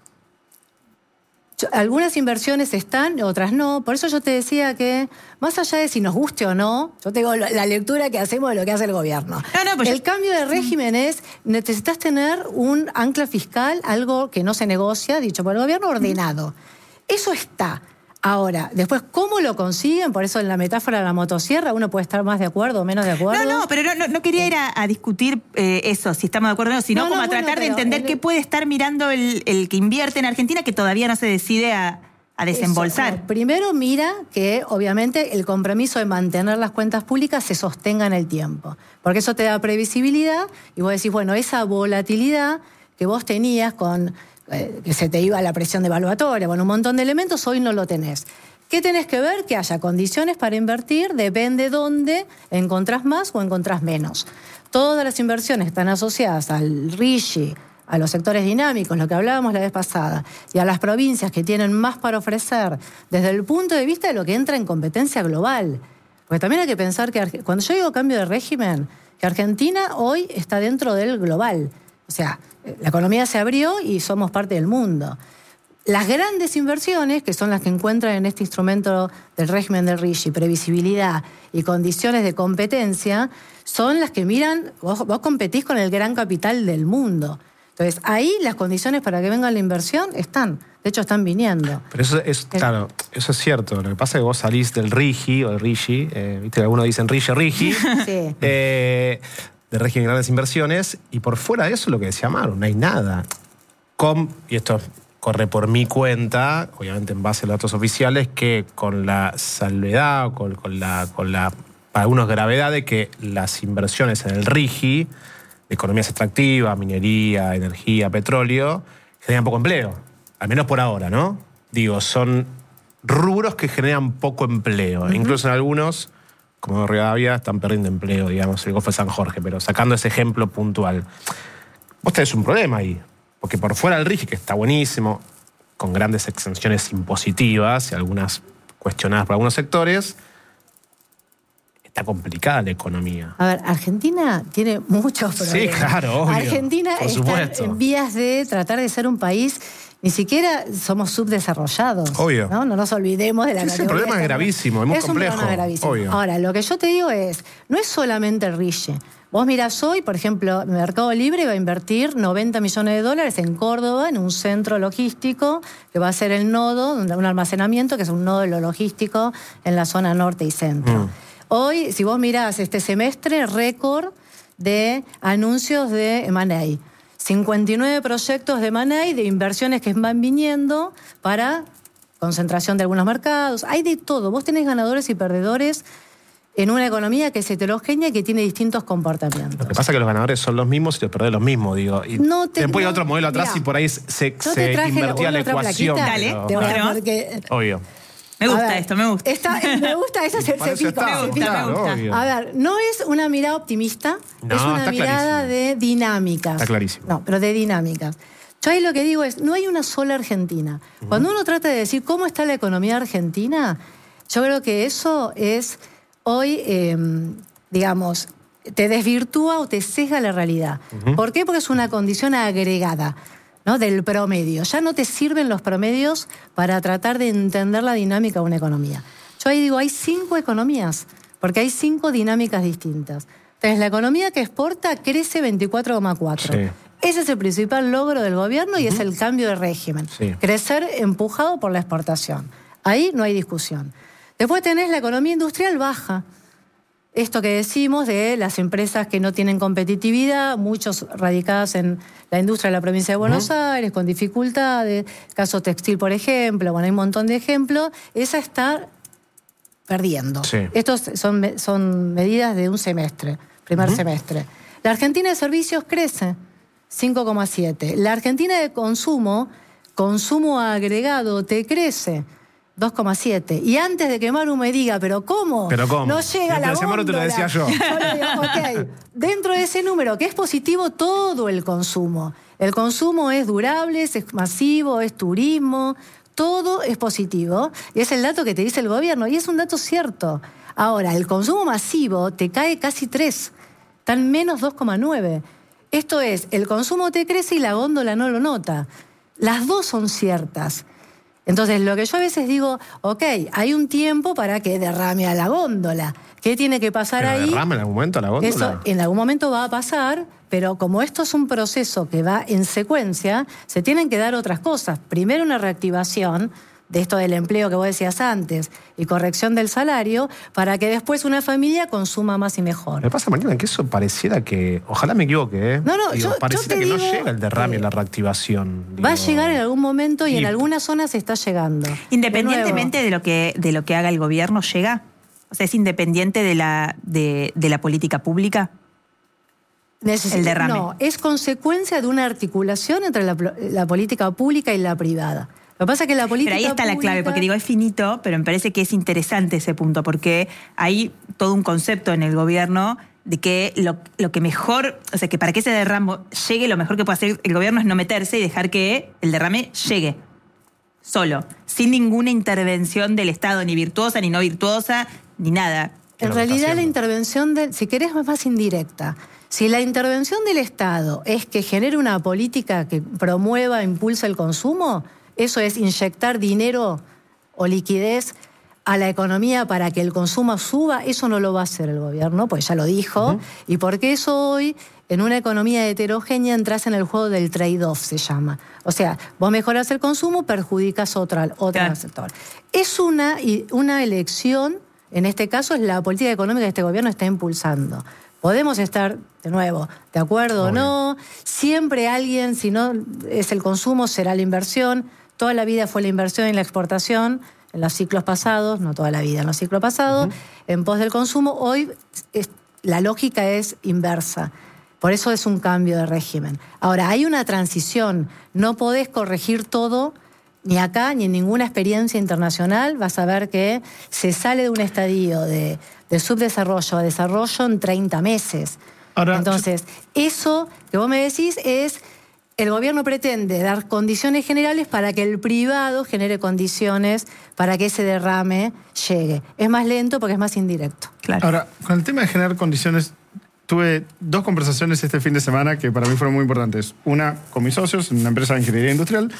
Algunas inversiones están, otras no. Por eso yo te decía que, más allá de si nos guste o no, yo tengo la lectura que hacemos de lo que hace el gobierno. No, no, pues el yo... cambio de régimen es, necesitas tener un ancla fiscal, algo que no se negocia, dicho por el gobierno, ordenado. Eso está. Ahora, después, ¿cómo lo consiguen? Por eso en la metáfora de la motosierra uno puede estar más de acuerdo o menos de acuerdo. No, no, pero no, no, no quería ir a, a discutir eh, eso, si estamos de acuerdo o no, sino no, no, como a bueno, tratar de entender el... qué puede estar mirando el, el que invierte en Argentina que todavía no se decide a, a desembolsar. Eso, no. Primero mira que obviamente el compromiso de mantener las cuentas públicas se sostenga en el tiempo, porque eso te da previsibilidad y vos decís, bueno, esa volatilidad que vos tenías con... que se te iba la presión devaluatoria, bueno, un montón de elementos, hoy no lo tenés. ¿Qué tenés que ver? Que haya condiciones para invertir, depende dónde encontrás más o encontrás menos. Todas las inversiones están asociadas al RIGI, a los sectores dinámicos, lo que hablábamos la vez pasada, y a las provincias que tienen más para ofrecer, desde el punto de vista de lo que entra en competencia global. Porque también hay que pensar que, cuando yo digo cambio de régimen, que Argentina hoy está dentro del global. O sea, la economía se abrió y somos parte del mundo. Las grandes inversiones, que son las que encuentran en este instrumento del régimen del RIGI, previsibilidad y condiciones de competencia, son las que miran, vos, vos competís con el gran capital del mundo. Entonces, ahí las condiciones para que venga la inversión están. De hecho, están viniendo. Pero eso es, claro, eso es cierto. Lo que pasa es que vos salís del RIGI o del RIGI, eh, viste que algunos dicen RIGI, RIGI. Sí. Eh, de régimen de grandes inversiones, y por fuera de eso lo que decía Maru, no hay nada. Com, y esto corre por mi cuenta, obviamente en base a los datos oficiales, que con la salvedad, con, con la, con la, para algunos gravedad de que las inversiones en el RIGI, economías extractivas, minería, energía, petróleo, generan poco empleo, al menos por ahora, ¿no? Digo, son rubros que generan poco empleo, uh-huh. Incluso en algunos, como Rivadavia, están perdiendo empleo, digamos, el Golfo de San Jorge, pero sacando ese ejemplo puntual. Vos tenés un problema ahí, porque por fuera del RIGI, que está buenísimo, con grandes exenciones impositivas y algunas cuestionadas por algunos sectores, está complicada la economía. A ver, Argentina tiene muchos problemas. Sí, claro, obvio. Argentina por está supuesto. en vías de tratar de ser un país... Ni siquiera somos subdesarrollados. Obvio. No, no nos olvidemos de la Ese problema es gravísimo, es muy complejo. Es un problema gravísimo. Obvio. Ahora, lo que yo te digo es, no es solamente el RIGI. Vos mirás hoy, por ejemplo, Mercado Libre va a invertir noventa millones de dólares en Córdoba, en un centro logístico, que va a ser el nodo, un almacenamiento, que es un nodo de lo logístico en la zona norte y centro. Mm. Hoy, si vos mirás este semestre, récord de anuncios de M and A. cincuenta y nueve proyectos de M and A, de inversiones que van viniendo para concentración de algunos mercados. Hay de todo. Vos tenés ganadores y perdedores en una economía que es heterogénea y que tiene distintos comportamientos. Lo que pasa es que los ganadores son los mismos y los perdedores los mismos, digo. Y no te, después hay no, otro modelo atrás mirá, y por ahí se, se invertía la ecuación. Dale, te voy a bueno. porque, Obvio. Me gusta ver, esto, me gusta. Esta, me gusta, esa se, se pica. Está, me gusta, claro, me gusta. obvio. A ver, no es una mirada optimista, No, es una está mirada clarísimo. de dinámicas. Está clarísimo. No, pero de dinámicas. Yo ahí lo que digo es, no hay una sola Argentina. Uh-huh. Cuando uno trata de decir cómo está la economía argentina, yo creo que eso es hoy, eh, digamos, te desvirtúa o te sesga la realidad. Uh-huh. ¿Por qué? Porque es una condición agregada, ¿no?, del promedio. Ya no te sirven los promedios para tratar de entender la dinámica de una economía. Yo ahí digo, hay cinco economías, porque hay cinco dinámicas distintas. Entonces, la economía que exporta crece veinticuatro coma cuatro. Sí. Ese es el principal logro del gobierno y uh-huh. es el cambio de régimen. Sí. Crecer empujado por la exportación. Ahí no hay discusión. Después tenés la economía industrial baja. Esto que decimos de las empresas que no tienen competitividad, muchos radicadas en la industria de la provincia de Buenos uh-huh. Aires, con dificultades, caso textil, por ejemplo, bueno, hay un montón de ejemplos, esa está perdiendo. Sí. Estos son, son medidas de un semestre, primer uh-huh. semestre. La Argentina de servicios crece, cinco coma siete. La Argentina de consumo, consumo agregado, te crece, dos coma siete. Y antes de que Maru me diga, ¿pero cómo? ¿Pero cómo? No llega la góndola. Maru te lo decía yo. Yo le digo, ok, dentro de ese número, que es positivo todo el consumo. El consumo es durable, es masivo, es turismo, todo es positivo. Y es el dato que te dice el gobierno, y es un dato cierto. Ahora, el consumo masivo te cae casi tres, está en menos dos coma nueve. Esto es, el consumo te crece y la góndola no lo nota. Las dos son ciertas. Entonces, lo que yo a veces digo, ok, hay un tiempo para que derrame a la góndola. ¿Qué tiene que pasar ¿Pero ahí? derrame en algún momento a la góndola? Eso en algún momento va a pasar, pero como esto es un proceso que va en secuencia, se tienen que dar otras cosas. Primero una reactivación de esto del empleo que vos decías antes y corrección del salario para que después una familia consuma más y mejor. Me pasa, Mariana, que eso pareciera que... Ojalá me equivoque, ¿eh? No, no, digo, yo, pareciera yo te que digo, no llega el derrame y eh, la reactivación. Digo, va a llegar en algún momento y, y en algunas zonas está llegando. Independientemente de, de, lo que, de lo que haga el gobierno, ¿llega? O sea, ¿es independiente de la, de, de la política pública? Necesita, el derrame. No, es consecuencia de una articulación entre la, la política pública y la privada. Lo que pasa es que la política Pero ahí está pública... la clave, porque digo, es finito, pero me parece que es interesante ese punto, porque hay todo un concepto en el gobierno de que lo, lo que mejor, o sea, que para que ese derrame llegue, lo mejor que puede hacer el gobierno es no meterse y dejar que el derrame llegue solo, sin ninguna intervención del Estado, ni virtuosa, ni no virtuosa, ni nada. En realidad la intervención, de, si querés, es más indirecta. Si la intervención del Estado es que genere una política que promueva, impulse el consumo... Eso es inyectar dinero o liquidez a la economía para que el consumo suba. Eso no lo va a hacer el gobierno, pues ya lo dijo. Uh-huh. Y porque eso hoy, en una economía heterogénea, entras en el juego del trade-off, se llama. O sea, vos mejorás el consumo, perjudicas otra, otra claro. sector. Es una, una elección, en este caso es la política económica que este gobierno está impulsando. Podemos estar, de nuevo, de acuerdo o no. Siempre alguien, si no es el consumo, será la inversión. Toda la vida fue la inversión y la exportación, en los ciclos pasados, no toda la vida, en los ciclos pasados, uh-huh. en pos del consumo. Hoy es, la lógica es inversa. Por eso es un cambio de régimen. Ahora, hay una transición. No podés corregir todo, ni acá, ni en ninguna experiencia internacional. Vas a ver que se sale de un estadio de, de subdesarrollo a desarrollo en treinta meses. Ahora, Entonces, yo... eso que vos me decís es... El gobierno pretende dar condiciones generales para que el privado genere condiciones para que ese derrame llegue. Es más lento porque es más indirecto. Claro. Ahora, con el tema de generar condiciones, tuve dos conversaciones este fin de semana que para mí fueron muy importantes. Una con mis socios en una empresa de ingeniería industrial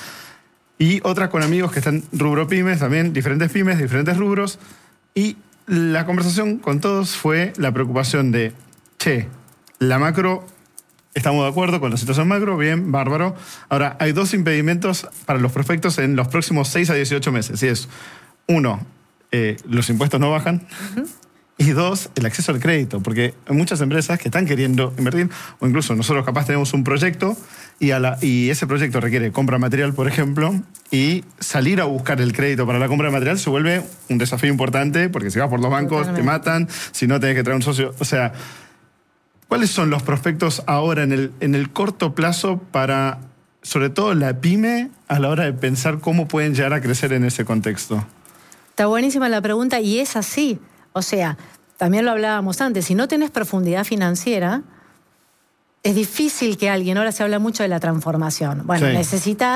y otra con amigos que están rubro pymes, también diferentes pymes, diferentes rubros. Y la conversación con todos fue la preocupación de, che, la macro... Estamos de acuerdo con la situación macro, bien, bárbaro. Ahora, hay dos impedimentos para los prospectos en los próximos seis a dieciocho meses. Y es, uno, eh, los impuestos no bajan. Uh-huh. Y dos, el acceso al crédito, porque hay muchas empresas que están queriendo invertir, o incluso nosotros capaz tenemos un proyecto y, a la, y ese proyecto requiere compra de material, por ejemplo, y salir a buscar el crédito para la compra de material se vuelve un desafío importante, porque si vas por los bancos Totalmente. Te matan, si no tenés que traer un socio. O sea, ¿cuáles son los prospectos ahora en el, en el corto plazo para, sobre todo, la pyme a la hora de pensar cómo pueden llegar a crecer en ese contexto? Está buenísima la pregunta y es así. O sea, también lo hablábamos antes, si no tenés profundidad financiera, es difícil que alguien, ahora se habla mucho de la transformación. Bueno, sí. necesitas